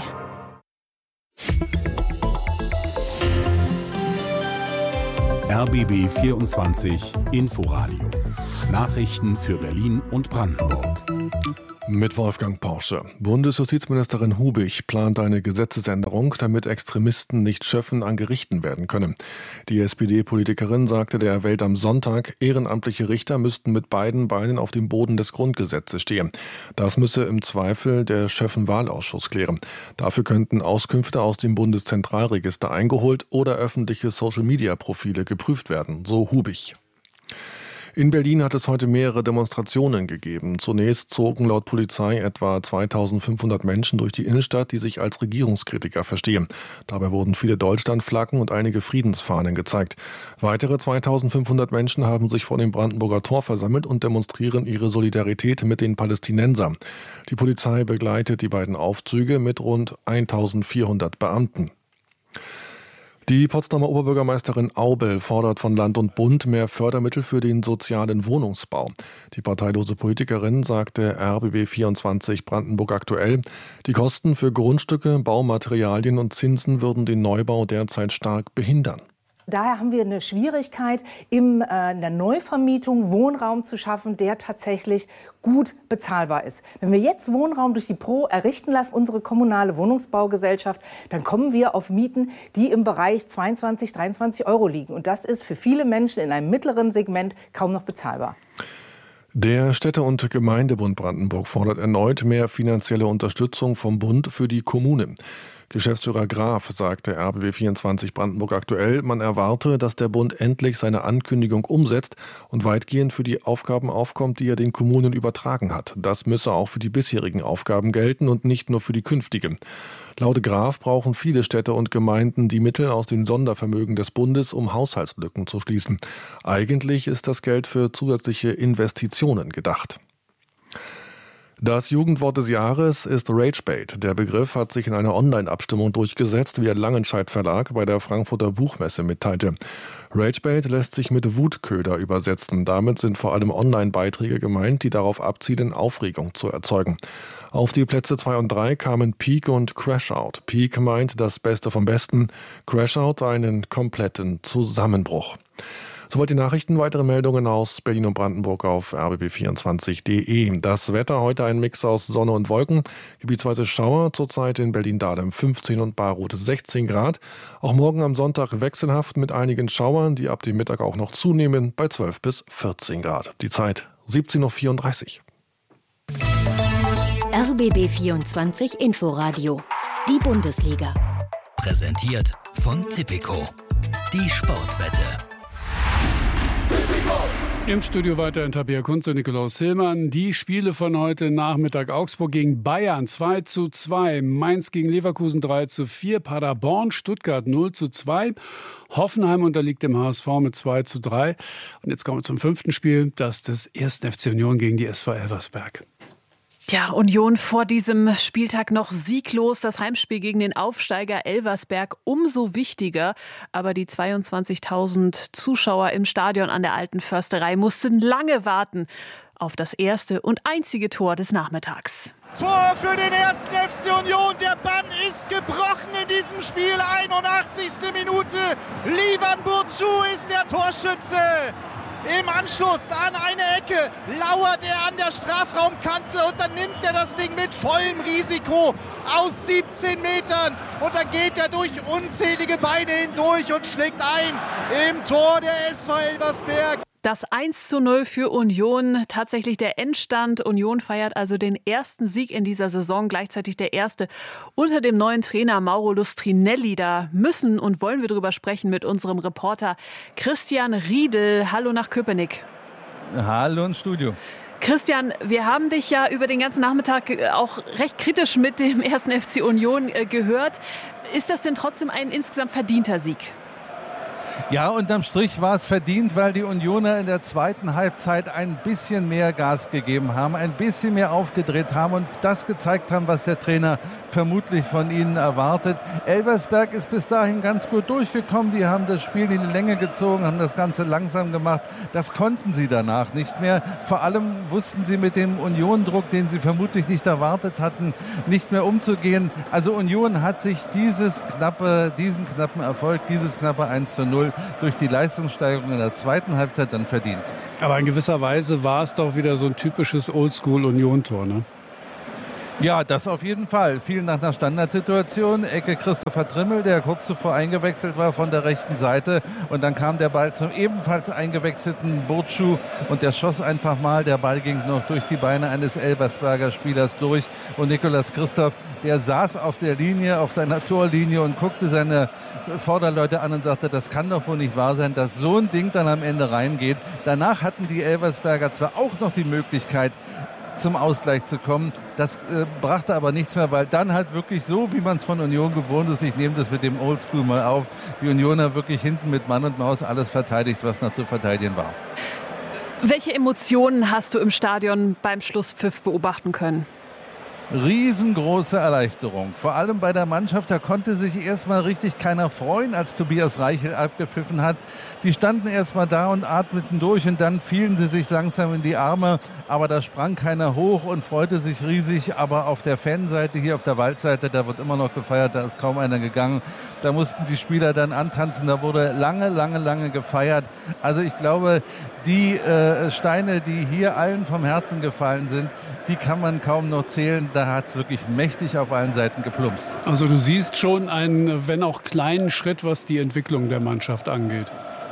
RBB 24 Inforadio. Nachrichten für Berlin und Brandenburg. Mit Wolfgang Porsche. Bundesjustizministerin Hubig plant eine Gesetzesänderung, damit Extremisten nicht Schöffen an Gerichten werden können. Die SPD-Politikerin sagte der Welt am Sonntag, ehrenamtliche Richter müssten mit beiden Beinen auf dem Boden des Grundgesetzes stehen. Das müsse im Zweifel der Schöffenwahlausschuss klären. Dafür könnten Auskünfte aus dem Bundeszentralregister eingeholt oder öffentliche Social-Media-Profile geprüft werden, so Hubig. In Berlin hat es heute mehrere Demonstrationen gegeben. Zunächst zogen laut Polizei etwa 2500 Menschen durch die Innenstadt, die sich als Regierungskritiker verstehen. Dabei wurden viele Deutschlandflaggen und einige Friedensfahnen gezeigt. Weitere 2500 Menschen haben sich vor dem Brandenburger Tor versammelt und demonstrieren ihre Solidarität mit den Palästinensern. Die Polizei begleitet die beiden Aufzüge mit rund 1400 Beamten. Die Potsdamer Oberbürgermeisterin Aubel fordert von Land und Bund mehr Fördermittel für den sozialen Wohnungsbau. Die parteilose Politikerin sagte RBB 24 Brandenburg aktuell, die Kosten für Grundstücke, Baumaterialien und Zinsen würden den Neubau derzeit stark behindern. Daher haben wir eine Schwierigkeit, in der Neuvermietung Wohnraum zu schaffen, der tatsächlich gut bezahlbar ist. Wenn wir jetzt Wohnraum durch die Pro errichten lassen, unsere kommunale Wohnungsbaugesellschaft, dann kommen wir auf Mieten, die im Bereich 22, 23 Euro liegen. Und das ist für viele Menschen in einem mittleren Segment kaum noch bezahlbar. Der Städte- und Gemeindebund Brandenburg fordert erneut mehr finanzielle Unterstützung vom Bund für die Kommunen. Geschäftsführer Graf sagte RBB 24 Brandenburg aktuell, man erwarte, dass der Bund endlich seine Ankündigung umsetzt und weitgehend für die Aufgaben aufkommt, die er den Kommunen übertragen hat. Das müsse auch für die bisherigen Aufgaben gelten und nicht nur für die künftigen. Laut Graf brauchen viele Städte und Gemeinden die Mittel aus dem Sondervermögen des Bundes, um Haushaltslücken zu schließen. Eigentlich ist das Geld für zusätzliche Investitionen gedacht. Das Jugendwort des Jahres ist Ragebait. Der Begriff hat sich in einer Online-Abstimmung durchgesetzt, wie der Langenscheidt Verlag bei der Frankfurter Buchmesse mitteilte. Ragebait lässt sich mit Wutköder übersetzen. Damit sind vor allem Online-Beiträge gemeint, die darauf abzielen, Aufregung zu erzeugen. Auf die Plätze 2 und 3 kamen Peak und Crashout. Peak meint das Beste vom Besten, Crashout einen kompletten Zusammenbruch. Soweit die Nachrichten. Weitere Meldungen aus Berlin und Brandenburg auf rbb24.de. Das Wetter heute ein Mix aus Sonne und Wolken. Gebietsweise Schauer, zurzeit in Berlin-Dahlem 15 und Bayreuth 16 Grad. Auch morgen am Sonntag wechselhaft mit einigen Schauern, die ab dem Mittag auch noch zunehmen, bei 12 bis 14 Grad. Die Zeit 17:34 Uhr. RBB 24 Inforadio. Die Bundesliga. Präsentiert von Tipico. Die Sportwette. Im Studio weiter in Tabea Kunz und Nikolaus Hillmann. Die Spiele von heute Nachmittag: Augsburg gegen Bayern 2:2, Mainz gegen Leverkusen 3:4, Paderborn, Stuttgart 0:2, Hoffenheim unterliegt dem HSV mit 2:3. Und jetzt kommen wir zum 5. Spiel, das des 1. FC Union gegen die SV Elversberg. Ja, Union vor diesem Spieltag noch sieglos. Das Heimspiel gegen den Aufsteiger Elversberg umso wichtiger. Aber die 22.000 Zuschauer im Stadion an der Alten Försterei mussten lange warten auf das erste und einzige Tor des Nachmittags. Tor für den 1. FC Union. Der Bann ist gebrochen in diesem Spiel. 81. Minute. Livan Burcu ist der Torschütze. Im Anschluss an eine Ecke lauert er an der Strafraumkante und dann nimmt er das Ding mit vollem Risiko aus 17 Metern und dann geht er durch unzählige Beine hindurch und schlägt ein im Tor der SV Elversberg. Das 1:0 für Union, tatsächlich der Endstand. Union feiert also den ersten Sieg in dieser Saison, gleichzeitig der erste unter dem neuen Trainer Mauro Lustrinelli. Da müssen und wollen wir drüber sprechen mit unserem Reporter Christian Riedel. Hallo nach Köpenick. Hallo ins Studio. Christian, wir haben dich ja über den ganzen Nachmittag auch recht kritisch mit dem 1. FC Union gehört. Ist das denn trotzdem ein insgesamt verdienter Sieg? Ja, unterm Strich war es verdient, weil die Unioner in der zweiten Halbzeit ein bisschen mehr Gas gegeben haben, ein bisschen mehr aufgedreht haben und das gezeigt haben, was der Trainer vermutlich von ihnen erwartet. Elversberg ist bis dahin ganz gut durchgekommen. Die haben das Spiel in die Länge gezogen, haben das Ganze langsam gemacht. Das konnten sie danach nicht mehr. Vor allem wussten sie mit dem Union-Druck, den sie vermutlich nicht erwartet hatten, nicht mehr umzugehen. Also Union hat sich diesen knappen Erfolg, dieses knappe 1:0 durch die Leistungssteigerung in der zweiten Halbzeit dann verdient. Aber in gewisser Weise war es doch wieder so ein typisches Oldschool-Union-Tor, ne? Ja, das auf jeden Fall. Viel nach einer Standardsituation. Ecke Christopher Trimmel, der kurz zuvor eingewechselt war von der rechten Seite. Und dann kam der Ball zum ebenfalls eingewechselten Burcu und der schoss einfach mal. Der Ball ging noch durch die Beine eines Elversberger Spielers durch. Und Nicolas Christoph, der saß auf der Linie, auf seiner Torlinie und guckte seine Vorderleute an und sagte, das kann doch wohl nicht wahr sein, dass so ein Ding dann am Ende reingeht. Danach hatten die Elversberger zwar auch noch die Möglichkeit, zum Ausgleich zu kommen. Das brachte aber nichts mehr, weil dann halt wirklich so, wie man es von Union gewohnt ist, ich nehme das mit dem Oldschool mal auf, die Unioner wirklich hinten mit Mann und Maus alles verteidigt, was noch zu verteidigen war. Welche Emotionen hast du im Stadion beim Schlusspfiff beobachten können? Riesengroße Erleichterung. Vor allem bei der Mannschaft, da konnte sich erstmal richtig keiner freuen, als Tobias Reichel abgepfiffen hat. Die standen erstmal da und atmeten durch und dann fielen sie sich langsam in die Arme. Aber da sprang keiner hoch und freute sich riesig. Aber auf der Fanseite, hier auf der Waldseite, da wird immer noch gefeiert, da ist kaum einer gegangen. Da mussten die Spieler dann antanzen, da wurde lange gefeiert. Also ich glaube, die Steine, die hier allen vom Herzen gefallen sind, die kann man kaum noch zählen. Da hat es wirklich mächtig auf allen Seiten geplumpst. Also du siehst schon einen, wenn auch kleinen Schritt, was die Entwicklung der Mannschaft angeht.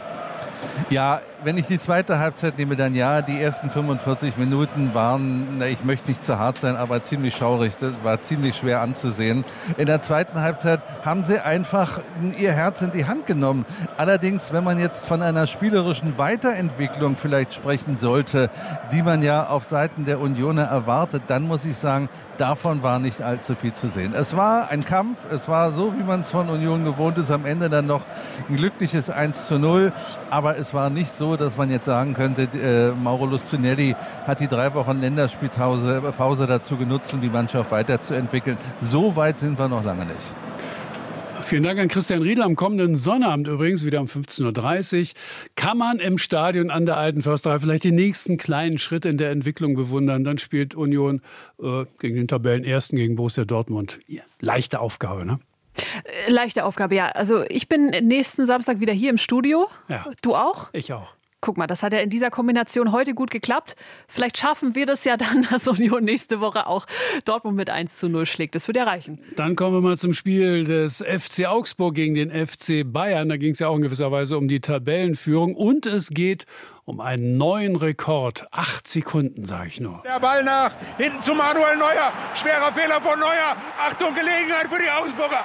Ja, wenn ich die zweite Halbzeit nehme, dann ja, die ersten 45 Minuten waren, ich möchte nicht zu hart sein, aber ziemlich schaurig. Das war ziemlich schwer anzusehen. In der zweiten Halbzeit haben sie einfach ihr Herz in die Hand genommen. Allerdings, wenn man jetzt von einer spielerischen Weiterentwicklung vielleicht sprechen sollte, die man ja auf Seiten der Unioner erwartet, dann muss ich sagen, davon war nicht allzu viel zu sehen. Es war ein Kampf, es war so, wie man es von Union gewohnt ist, am Ende dann noch ein glückliches 1:0, aber es war nicht so, dass man jetzt sagen könnte, Mauro Lustrinelli hat die 3 Wochen Länderspielpause dazu genutzt, um die Mannschaft weiterzuentwickeln. So weit sind wir noch lange nicht. Vielen Dank an Christian Riedl. Am kommenden Sonnabend übrigens, wieder um 15:30 Uhr, kann man im Stadion an der Alten Försterei vielleicht die nächsten kleinen Schritte in der Entwicklung bewundern. Dann spielt Union gegen den Tabellenersten, gegen Borussia Dortmund. Ja, leichte Aufgabe, ne? Leichte Aufgabe, ja. Also ich bin nächsten Samstag wieder hier im Studio. Ja. Du auch? Ich auch. Guck mal, das hat ja in dieser Kombination heute gut geklappt. Vielleicht schaffen wir das ja dann, dass Union nächste Woche auch Dortmund mit 1:0 schlägt. Das wird ja reichen. Dann kommen wir mal zum Spiel des FC Augsburg gegen den FC Bayern. Da ging es ja auch in gewisser Weise um die Tabellenführung. Und es geht um einen neuen Rekord. 8 Sekunden, sage ich nur. Der Ball nach hinten zu Manuel Neuer. Schwerer Fehler von Neuer. Achtung, Gelegenheit für die Augsburger.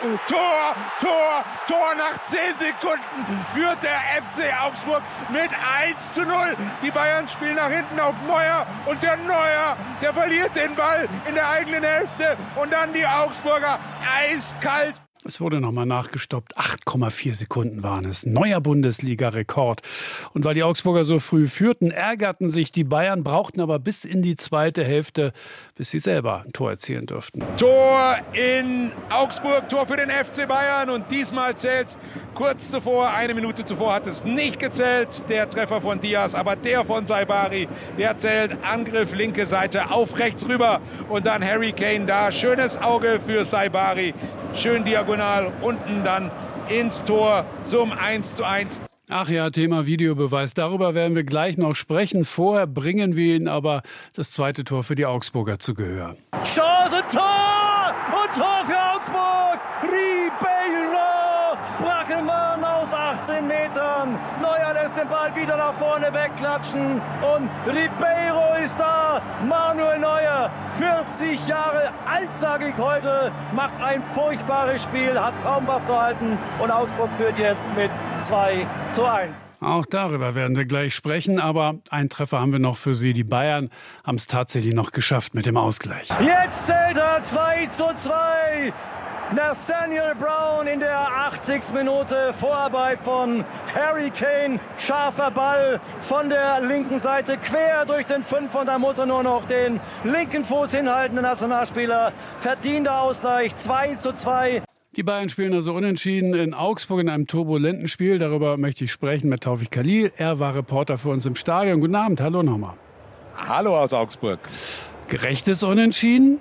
Tor nach 10 Sekunden führt der FC Augsburg mit 1:0. Die Bayern spielen nach hinten auf Neuer und der Neuer, der verliert den Ball in der eigenen Hälfte und dann die Augsburger eiskalt. Es wurde nochmal nachgestoppt. 8,4 Sekunden waren es. Neuer Bundesliga-Rekord. Und weil die Augsburger so früh führten, ärgerten sich die Bayern, brauchten aber bis in die zweite Hälfte, bis sie selber ein Tor erzielen dürften. Tor in Augsburg, Tor für den FC Bayern. Und diesmal zählt's kurz zuvor, 1 Minute zuvor hat es nicht gezählt. Der Treffer von Diaz, aber der von Saibari, der zählt. Angriff linke Seite auf rechts rüber. Und dann Harry Kane da. Schönes Auge für Saibari. Schön diagonal unten dann ins Tor zum 1:1. Ach ja, Thema Videobeweis. Darüber werden wir gleich noch sprechen. Vorher bringen wir Ihnen aber das zweite Tor für die Augsburger zu Gehör. Chance, Tor! Und Tor für Augsburg! Ribeiro! Brackelmann aus 18 Metern. Neuer lässt den Ball wieder nach vorne wegklatschen. Und Ribeiro ist da. Manuel Neuer, 40 Jahre alt, sage ich heute, macht ein furchtbares Spiel, hat kaum was zu halten. Und Augsburg führt jetzt mit 2:1. Auch darüber werden wir gleich sprechen. Aber einen Treffer haben wir noch für Sie. Die Bayern haben es tatsächlich noch geschafft mit dem Ausgleich. Jetzt zählt er 2:2. Nathaniel Brown in der 80. Minute. Vorarbeit von Harry Kane. Scharfer Ball von der linken Seite quer durch den 5. Und da muss er nur noch den linken Fuß hinhalten, der Nationalspieler. Verdienter Ausgleich 2:2. Die Bayern spielen also unentschieden in Augsburg in einem turbulenten Spiel. Darüber möchte ich sprechen mit Taufik Khalil. Er war Reporter für uns im Stadion. Guten Abend, hallo nochmal. Hallo aus Augsburg. Gerechtes Unentschieden?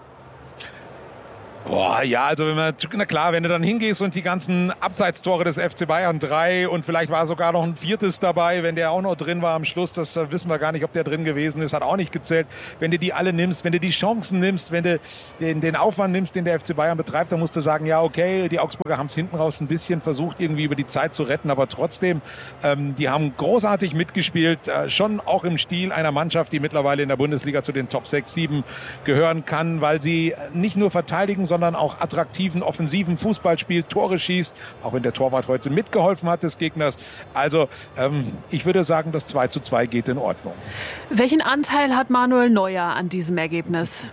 Boah, ja, also na klar, wenn du dann hingehst und die ganzen Abseitstore des FC Bayern 3 und vielleicht war sogar noch ein 4. dabei, wenn der auch noch drin war am Schluss, das wissen wir gar nicht, ob der drin gewesen ist, hat auch nicht gezählt. Wenn du die alle nimmst, wenn du die Chancen nimmst, wenn du den Aufwand nimmst, den der FC Bayern betreibt, dann musst du sagen, ja okay, die Augsburger haben es hinten raus ein bisschen versucht, irgendwie über die Zeit zu retten, aber trotzdem, die haben großartig mitgespielt, schon auch im Stil einer Mannschaft, die mittlerweile in der Bundesliga zu den Top 6, 7 gehören kann, weil sie nicht nur verteidigen, sondern auch attraktiven, offensiven Fußball spielt, Tore schießt, auch wenn der Torwart heute mitgeholfen hat des Gegners. Also ich würde sagen, das 2:2 geht in Ordnung. Welchen Anteil hat Manuel Neuer an diesem Ergebnis?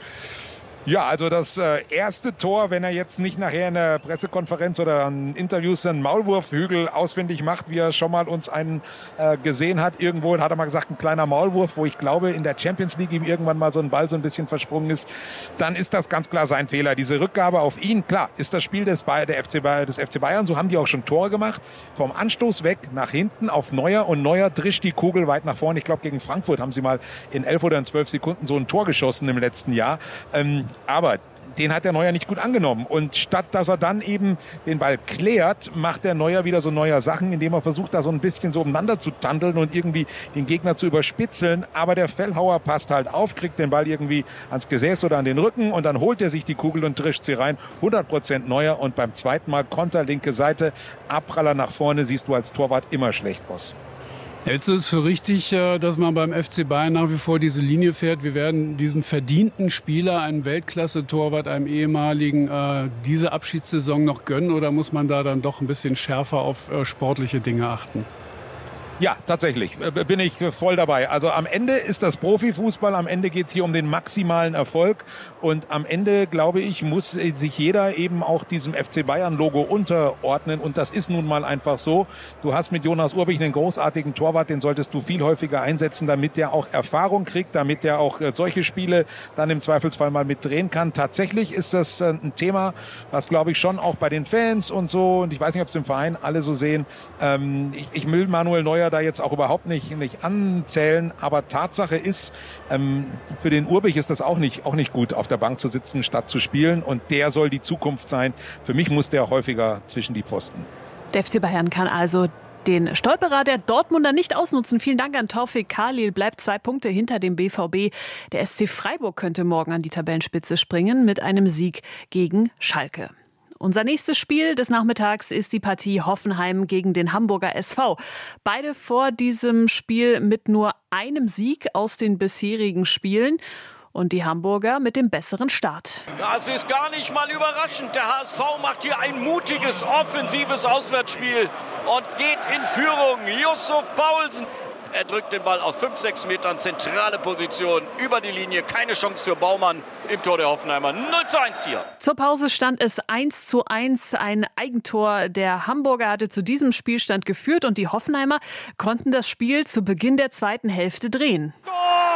Ja, also das erste Tor, wenn er jetzt nicht nachher in der Pressekonferenz oder an Interviews einen Maulwurfhügel ausfindig macht, wie er schon mal uns einen gesehen hat. Irgendwo hat er mal gesagt, ein kleiner Maulwurf, wo ich glaube, in der Champions League ihm irgendwann mal so ein Ball so ein bisschen versprungen ist. Dann ist das ganz klar sein Fehler. Diese Rückgabe auf ihn, klar, ist das Spiel des FC Bayern. So haben die auch schon Tore gemacht. Vom Anstoß weg nach hinten auf Neuer und Neuer drischt die Kugel weit nach vorne. Ich glaube, gegen Frankfurt haben sie mal in 11 oder in 12 Sekunden so ein Tor geschossen im letzten Jahr. Aber den hat der Neuer nicht gut angenommen. Und statt dass er dann eben den Ball klärt, macht der Neuer wieder so neue Sachen, indem er versucht, da so ein bisschen so umeinander zu tandeln und irgendwie den Gegner zu überspitzeln. Aber der Fellhauer passt halt auf, kriegt den Ball irgendwie ans Gesäß oder an den Rücken und dann holt er sich die Kugel und drischt sie rein. 100% Neuer und beim zweiten Mal Konter, linke Seite, Abpraller nach vorne, siehst du als Torwart immer schlecht aus. Hältst du es für richtig, dass man beim FC Bayern nach wie vor diese Linie fährt? Wir werden diesem verdienten Spieler, einem Weltklasse-Torwart, einem ehemaligen, diese Abschiedssaison noch gönnen? Oder muss man da dann doch ein bisschen schärfer auf sportliche Dinge achten? Ja, tatsächlich, bin ich voll dabei. Also am Ende ist das Profifußball, am Ende geht es hier um den maximalen Erfolg und am Ende, glaube ich, muss sich jeder eben auch diesem FC Bayern-Logo unterordnen und das ist nun mal einfach so. Du hast mit Jonas Urbich einen großartigen Torwart, den solltest du viel häufiger einsetzen, damit der auch Erfahrung kriegt, damit der auch solche Spiele dann im Zweifelsfall mal mitdrehen kann. Tatsächlich ist das ein Thema, was, glaube ich, schon auch bei den Fans und so, und ich weiß nicht, ob es im Verein alle so sehen, ich will Manuel Neuer da jetzt auch überhaupt nicht anzählen, aber Tatsache ist, für den Urbich ist das auch nicht gut, auf der Bank zu sitzen, statt zu spielen und der soll die Zukunft sein. Für mich muss der häufiger zwischen die Pfosten. Der FC Bayern kann also den Stolperer der Dortmunder nicht ausnutzen. Vielen Dank an Taufik Khalil. Bleibt 2 Punkte hinter dem BVB. Der SC Freiburg könnte morgen an die Tabellenspitze springen mit einem Sieg gegen Schalke. Unser nächstes Spiel des Nachmittags ist die Partie Hoffenheim gegen den Hamburger SV. Beide vor diesem Spiel mit nur einem Sieg aus den bisherigen Spielen. Und die Hamburger mit dem besseren Start. Das ist gar nicht mal überraschend. Der HSV macht hier ein mutiges, offensives Auswärtsspiel und geht in Führung. Yusuf Paulsen. Er drückt den Ball aus 5-6 Metern, zentrale Position, über die Linie. Keine Chance für Baumann im Tor der Hoffenheimer. 0:1 hier. Zur Pause stand es 1:1. Ein Eigentor der Hamburger hatte zu diesem Spielstand geführt und die Hoffenheimer konnten das Spiel zu Beginn der zweiten Hälfte drehen. Tor!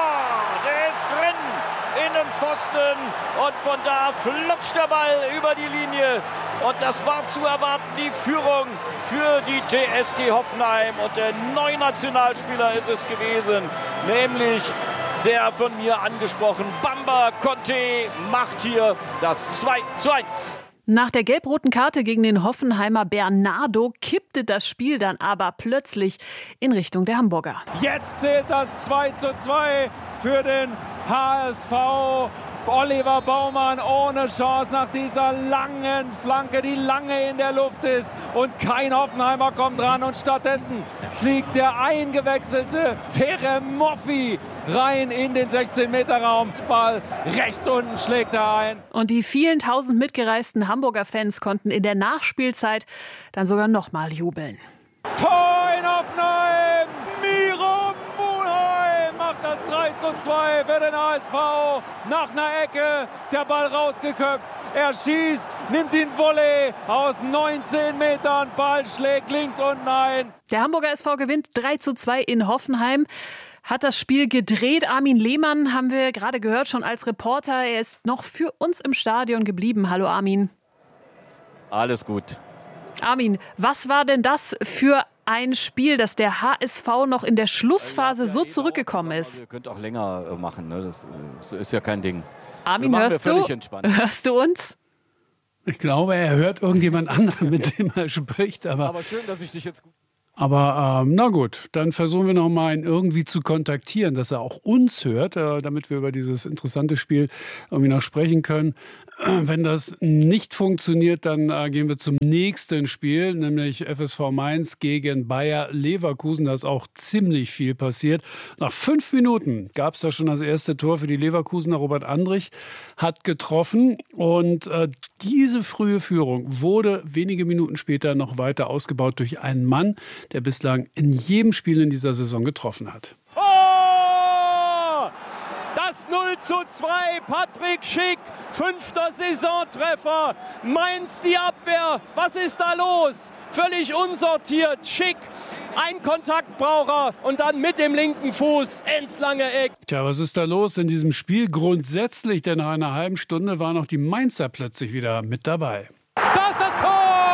Der ist drin! Innenpfosten und von da flutscht der Ball über die Linie. Und das war zu erwarten, die Führung für die TSG Hoffenheim. Und der neue Nationalspieler ist es gewesen, nämlich der von mir angesprochene Bamba Conte macht hier das 2:1. Nach der gelb-roten Karte gegen den Hoffenheimer Bernardo kippte das Spiel dann aber plötzlich in Richtung der Hamburger. Jetzt zählt das 2:2 für den HSV. Oliver Baumann ohne Chance nach dieser langen Flanke, die lange in der Luft ist. Und kein Hoffenheimer kommt ran. Und stattdessen fliegt der eingewechselte Teremoffi rein in den 16-Meter-Raum. Ball rechts unten schlägt er ein. Und die vielen tausend mitgereisten Hamburger Fans konnten in der Nachspielzeit dann sogar nochmal jubeln. Tor in Hoffenheim! Miro Mulheim macht das 3:2. 2 für den HSV. Nach einer Ecke, der Ball rausgeköpft. Er schießt, nimmt ihn Volley aus 19 Metern. Ball schlägt links unten ein. Der Hamburger SV gewinnt 3:2 in Hoffenheim. Hat das Spiel gedreht. Armin Lehmann haben wir gerade gehört, schon als Reporter. Er ist noch für uns im Stadion geblieben. Hallo Armin. Alles gut. Armin, was war denn das für ein Spiel, dass der HSV noch in der Schlussphase so zurückgekommen ist? Ihr könnt auch länger machen, ne? Das ist ja kein Ding. Armin, hörst du uns? Ich glaube, er hört irgendjemand anderen, mit dem er spricht. Aber schön, dass ich dich jetzt gut... Aber na gut, dann versuchen wir noch mal, ihn irgendwie zu kontaktieren, dass er auch uns hört, damit wir über dieses interessante Spiel irgendwie noch sprechen können. Wenn das nicht funktioniert, dann gehen wir zum nächsten Spiel, nämlich FSV Mainz gegen Bayer Leverkusen. Da ist auch ziemlich viel passiert. Nach 5 Minuten gab es da schon das erste Tor für die Leverkusener. Robert Andrich hat getroffen und diese frühe Führung wurde wenige Minuten später noch weiter ausgebaut durch einen Mann, der bislang in jedem Spiel in dieser Saison getroffen hat. Das 0:2, Patrick Schick, 5. Saisontreffer. Mainz die Abwehr, was ist da los? Völlig unsortiert, Schick, ein Kontaktbraucher und dann mit dem linken Fuß ins lange Eck. Tja, was ist da los in diesem Spiel grundsätzlich? Denn nach einer halben Stunde waren auch die Mainzer plötzlich wieder mit dabei. Da ist das Tor!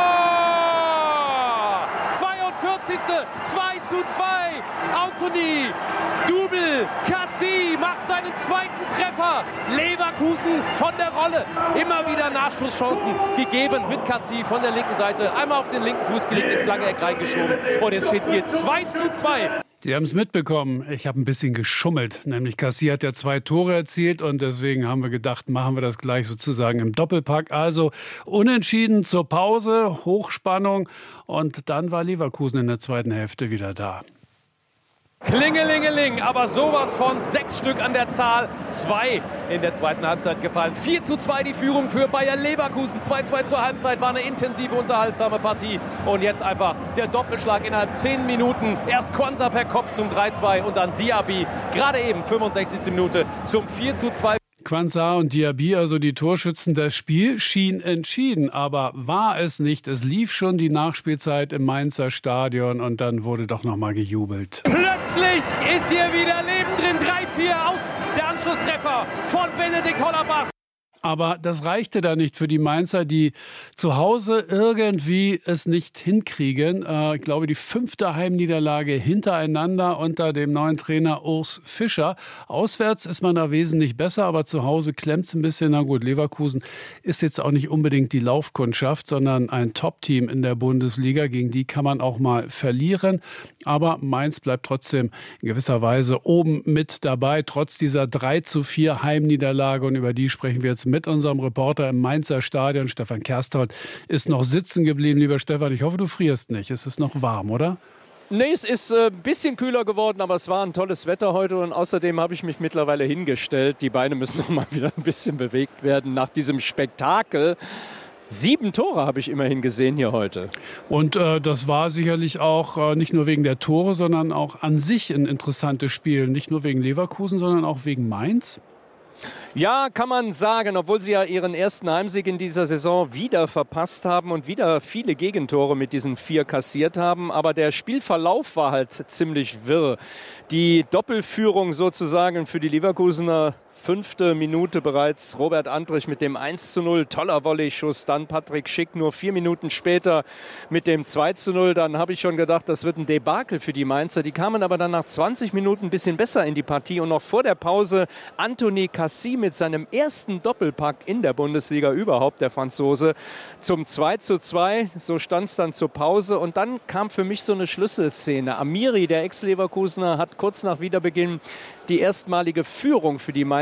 42. 2:2. Anthony, Double, Cassie macht seinen zweiten Treffer. Leverkusen von der Rolle. Immer wieder Nachschusschancen gegeben mit Cassie von der linken Seite. Einmal auf den linken Fuß gelegt, ins lange Eck reingeschoben. Und jetzt steht es hier 2:2. Sie haben es mitbekommen, ich habe ein bisschen geschummelt. Nämlich Cassie hat ja 2 Tore erzielt und deswegen haben wir gedacht, machen wir das gleich sozusagen im Doppelpack. Also unentschieden zur Pause, Hochspannung und dann war Leverkusen in der zweiten Hälfte wieder da. Klingelingeling, aber sowas von 6 Stück an der Zahl. 2 in der zweiten Halbzeit gefallen. 4:2 die Führung für Bayer Leverkusen. 2:2 zur Halbzeit, war eine intensive, unterhaltsame Partie. Und jetzt einfach der Doppelschlag innerhalb 10 Minuten. Erst Kwanza per Kopf zum 3:2 und dann Diaby, gerade eben 65. Minute zum 4:2. Kwanza und Diaby, also die Torschützen, das Spiel schien entschieden, aber war es nicht. Es lief schon die Nachspielzeit im Mainzer Stadion und dann wurde doch noch mal gejubelt. Plötzlich ist hier wieder Leben drin. 3:4 aus der Anschlusstreffer von Benedikt Hollerbach. Aber das reichte da nicht für die Mainzer, die zu Hause irgendwie es nicht hinkriegen. Ich glaube, die 5. Heimniederlage hintereinander unter dem neuen Trainer Urs Fischer. Auswärts ist man da wesentlich besser, aber zu Hause klemmt es ein bisschen. Na gut, Leverkusen ist jetzt auch nicht unbedingt die Laufkundschaft, sondern ein Top-Team in der Bundesliga. Gegen die kann man auch mal verlieren. Aber Mainz bleibt trotzdem in gewisser Weise oben mit dabei, trotz dieser 3:4 Heimniederlage. Und über die sprechen wir jetzt mit unserem Reporter im Mainzer Stadion. Stefan Kerstout ist noch sitzen geblieben. Lieber Stefan, ich hoffe, du frierst nicht. Es ist noch warm, oder? Nee, es ist ein bisschen kühler geworden, aber es war ein tolles Wetter heute und außerdem habe ich mich mittlerweile hingestellt. Die Beine müssen noch mal wieder ein bisschen bewegt werden nach diesem Spektakel. 7 Tore habe ich immerhin gesehen hier heute. Und das war sicherlich auch nicht nur wegen der Tore, sondern auch an sich ein interessantes Spiel. Nicht nur wegen Leverkusen, sondern auch wegen Mainz. Ja, kann man sagen, obwohl sie ja ihren ersten Heimsieg in dieser Saison wieder verpasst haben und wieder viele Gegentore mit diesen 4 kassiert haben. Aber der Spielverlauf war halt ziemlich wirr. Die Doppelführung sozusagen für die Leverkusener, 5. Minute bereits Robert Andrich mit dem 1:0, toller Volley-Schuss. Dann Patrick Schick nur 4 Minuten später mit dem 2:0. Dann habe ich schon gedacht, das wird ein Debakel für die Mainzer. Die kamen aber dann nach 20 Minuten ein bisschen besser in die Partie. Und noch vor der Pause Anthony Cassie mit seinem ersten Doppelpack in der Bundesliga überhaupt, der Franzose, zum 2:2. So stand es dann zur Pause. Und dann kam für mich so eine Schlüsselszene. Amiri, der Ex-Leverkusener, hat kurz nach Wiederbeginn die erstmalige Führung für die Mainzer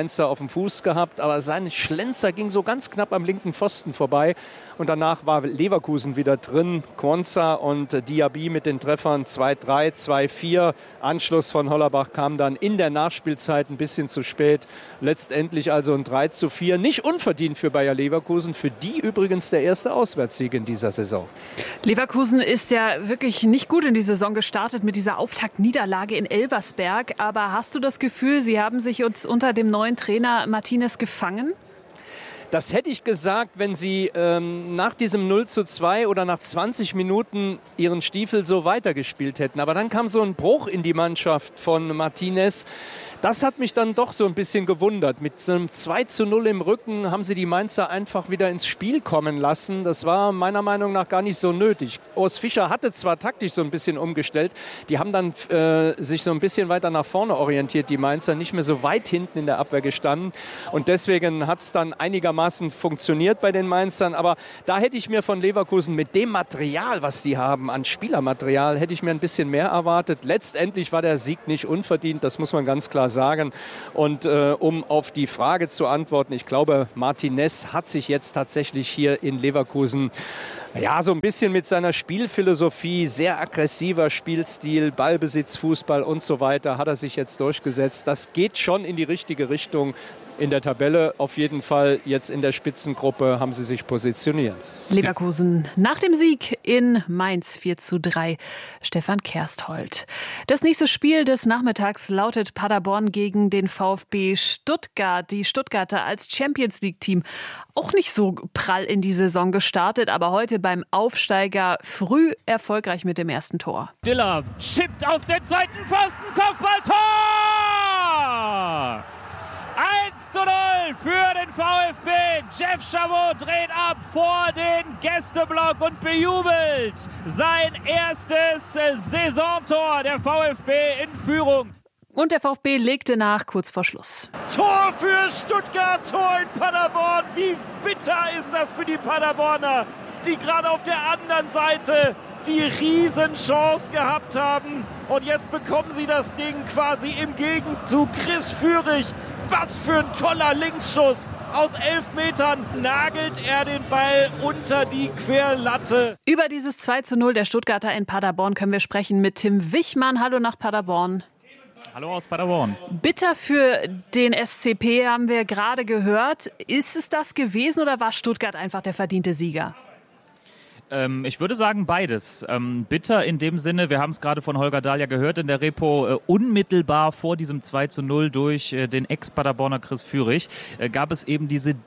Mainzer auf dem Fuß gehabt, aber sein Schlenzer ging so ganz knapp am linken Pfosten vorbei. Und danach war Leverkusen wieder drin. Quansah und Diaby mit den Treffern 2-3, 2-4. Anschluss von Hollerbach kam dann in der Nachspielzeit ein bisschen zu spät. Letztendlich also ein 3-4. Nicht unverdient für Bayer Leverkusen. Für die übrigens der erste Auswärtssieg in dieser Saison. Leverkusen ist ja wirklich nicht gut in die Saison gestartet mit dieser Auftaktniederlage in Elversberg. Aber hast du das Gefühl, sie haben sich jetzt unter dem neuen Trainer Martinez gefangen? Das hätte ich gesagt, wenn sie nach diesem 0-2 oder nach 20 Minuten ihren Stiefel so weitergespielt hätten. Aber dann kam so ein Bruch in die Mannschaft von Martinez. Das hat mich dann doch so ein bisschen gewundert. Mit so einem 2-0 im Rücken haben sie die Mainzer einfach wieder ins Spiel kommen lassen. Das war meiner Meinung nach gar nicht so nötig. Urs Fischer hatte zwar taktisch so ein bisschen umgestellt. Die haben dann sich so ein bisschen weiter nach vorne orientiert, die Mainzer. Nicht mehr so weit hinten in der Abwehr gestanden. Und deswegen hat es dann einigermaßen funktioniert bei den Mainzern. Aber da hätte ich mir von Leverkusen mit dem Material, was die haben, an Spielermaterial, hätte ich mir ein bisschen mehr erwartet. Letztendlich war der Sieg nicht unverdient. Das muss man ganz klar sagen. Und um auf die Frage zu antworten, ich glaube, Martinez hat sich jetzt tatsächlich hier in Leverkusen so ein bisschen mit seiner Spielphilosophie, sehr aggressiver Spielstil, Ballbesitz, Fußball und so weiter, hat er sich jetzt durchgesetzt. Das geht schon in die richtige Richtung. In der Tabelle auf jeden Fall, jetzt in der Spitzengruppe haben sie sich positioniert. Leverkusen nach dem Sieg in Mainz 4-3. Stefan Kersthold. Das nächste Spiel des Nachmittags lautet Paderborn gegen den VfB Stuttgart. Die Stuttgarter als Champions-League-Team auch nicht so prall in die Saison gestartet, aber heute beim Aufsteiger früh erfolgreich mit dem ersten Tor. Diller chippt auf den zweiten Pfosten, Kopfballtor! 1-0 für den VfB. Jeff Chabot dreht ab vor den Gästeblock und bejubelt sein erstes Saisontor. Der VfB in Führung. Und der VfB legte nach kurz vor Schluss. Tor für Stuttgart, Tor in Paderborn. Wie bitter ist das für die Paderborner, die gerade auf der anderen Seite die Riesenchance gehabt haben. Und jetzt bekommen sie das Ding quasi im Gegenzug. Chris Führig, was für ein toller Linksschuss. Aus 11 Metern nagelt er den Ball unter die Querlatte. Über dieses 2-0 der Stuttgarter in Paderborn können wir sprechen mit Tim Wichmann. Hallo nach Paderborn. Hallo aus Paderborn. Bitter für den SCP haben wir gerade gehört. Ist es das gewesen oder war Stuttgart einfach der verdiente Sieger? Ich würde sagen beides. Bitter in dem Sinne, wir haben es gerade von Holger Dahl ja gehört in der Repo, unmittelbar vor diesem 2-0 durch den Ex-Paderborner Chris Führig gab es eben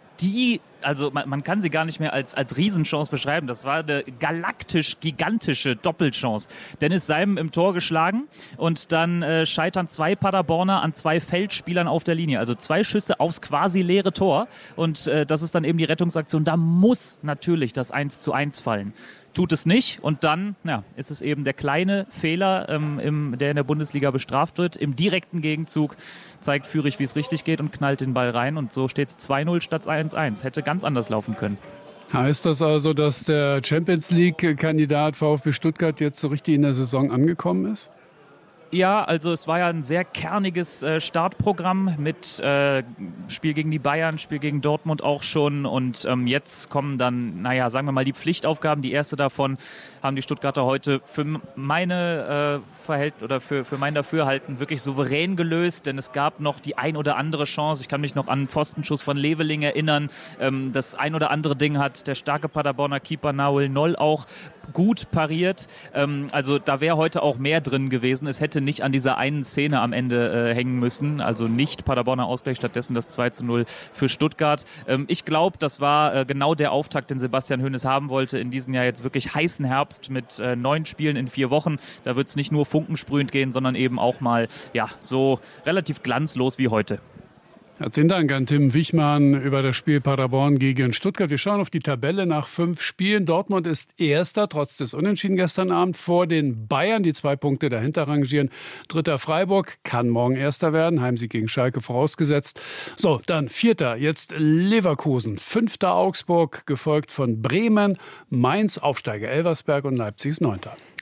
also man kann sie gar nicht mehr als Riesenchance beschreiben. Das war eine galaktisch-gigantische Doppelchance. Dennis Seim im Tor geschlagen und dann scheitern 2 Paderborner an 2 Feldspielern auf der Linie. Also 2 Schüsse aufs quasi leere Tor und das ist dann eben die Rettungsaktion. Da muss natürlich das 1:1 fallen. Tut es nicht und dann ist es eben der kleine Fehler, der in der Bundesliga bestraft wird. Im direkten Gegenzug zeigt Führig, wie es richtig geht und knallt den Ball rein und so steht es 2-0 statt 1-1. Hätte ganz anders laufen können. Heißt das also, dass der Champions-League-Kandidat VfB Stuttgart jetzt so richtig in der Saison angekommen ist? Ja, also es war ja ein sehr kerniges Startprogramm mit Spiel gegen die Bayern, Spiel gegen Dortmund auch schon und jetzt kommen dann, sagen wir mal, die Pflichtaufgaben. Die erste davon haben die Stuttgarter heute für meine für mein Dafürhalten wirklich souverän gelöst, denn es gab noch die ein oder andere Chance. Ich kann mich noch an einen Pfostenschuss von Leveling erinnern. Das ein oder andere Ding hat der starke Paderborner Keeper Nahuel Noll auch gut pariert. Also da wäre heute auch mehr drin gewesen. Es hätte nicht an dieser einen Szene am Ende hängen müssen. Also nicht Paderborner Ausgleich, stattdessen das 2-0 für Stuttgart. Ich glaube, das war genau der Auftakt, den Sebastian Hoeneß haben wollte in diesem Jahr jetzt wirklich heißen Herbst mit 9 Spielen in 4 Wochen. Da wird es nicht nur funkensprühend gehen, sondern eben auch mal so relativ glanzlos wie heute. Herzlichen Dank an Tim Wichmann über das Spiel Paderborn gegen Stuttgart. Wir schauen auf die Tabelle nach 5 Spielen. Dortmund ist Erster, trotz des Unentschieden gestern Abend, vor den Bayern, die 2 Punkte dahinter rangieren. Dritter Freiburg, kann morgen Erster werden. Heimsieg gegen Schalke vorausgesetzt. So, dann Vierter, jetzt Leverkusen. 5. Augsburg, gefolgt von Bremen, Mainz, Aufsteiger Elversberg und Leipzig ist 9.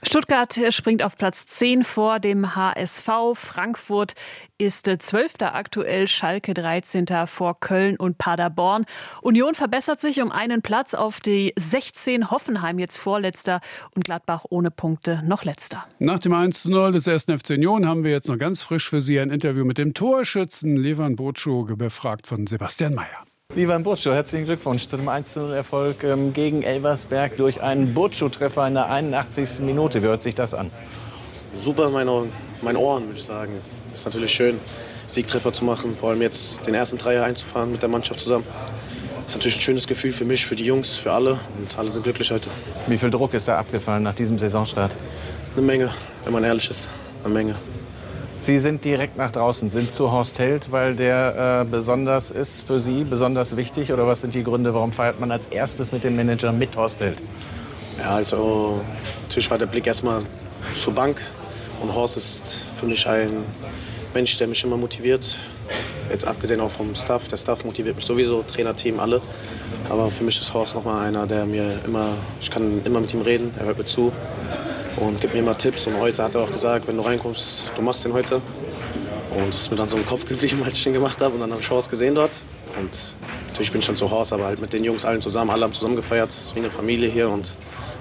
Stuttgart springt auf Platz 10 vor dem HSV. Frankfurt ist 12. aktuell, Schalke 13. vor Köln und Paderborn. Union verbessert sich um einen Platz auf die 16, Hoffenheim jetzt Vorletzter und Gladbach ohne Punkte noch Letzter. Nach dem 1:0 des 1. FC Union haben wir jetzt noch ganz frisch für Sie ein Interview mit dem Torschützen Levan Bocho, befragt von Sebastian Mayer. Levan Bocho, herzlichen Glückwunsch zu dem 1:0-Erfolg gegen Elversberg durch einen Bocho-Treffer in der 81. Minute. Wie hört sich das an? Super in meinen Ohren, würde ich sagen. Ist natürlich schön, Siegtreffer zu machen, vor allem jetzt den ersten Dreier einzufahren mit der Mannschaft zusammen. Ist natürlich ein schönes Gefühl für mich, für die Jungs, für alle und alle sind glücklich heute. Wie viel Druck ist da abgefallen nach diesem Saisonstart? Eine Menge, wenn man ehrlich ist, eine Menge. Sie sind direkt nach draußen, sind zu Horst Held, weil der besonders ist für Sie, besonders wichtig? Oder was sind die Gründe, warum feiert man als erstes mit dem Manager mit Horst Held? Ja, also natürlich war der Blick erstmal zur Bank. Und Horst ist für mich ein Mensch, der mich immer motiviert. Jetzt abgesehen auch vom Staff. Der Staff motiviert mich sowieso, Trainerteam, alle. Aber für mich ist Horst nochmal einer, der mir ich kann immer mit ihm reden, er hört mir zu und gibt mir immer Tipps. Und heute hat er auch gesagt, wenn du reinkommst, du machst den heute. Und es ist mir dann so im Kopf geblieben, als ich den gemacht habe. Und dann habe ich Horst gesehen dort. Und natürlich bin ich dann zu Horst, aber halt mit den Jungs allen zusammen, alle haben zusammen gefeiert. Es ist wie eine Familie hier und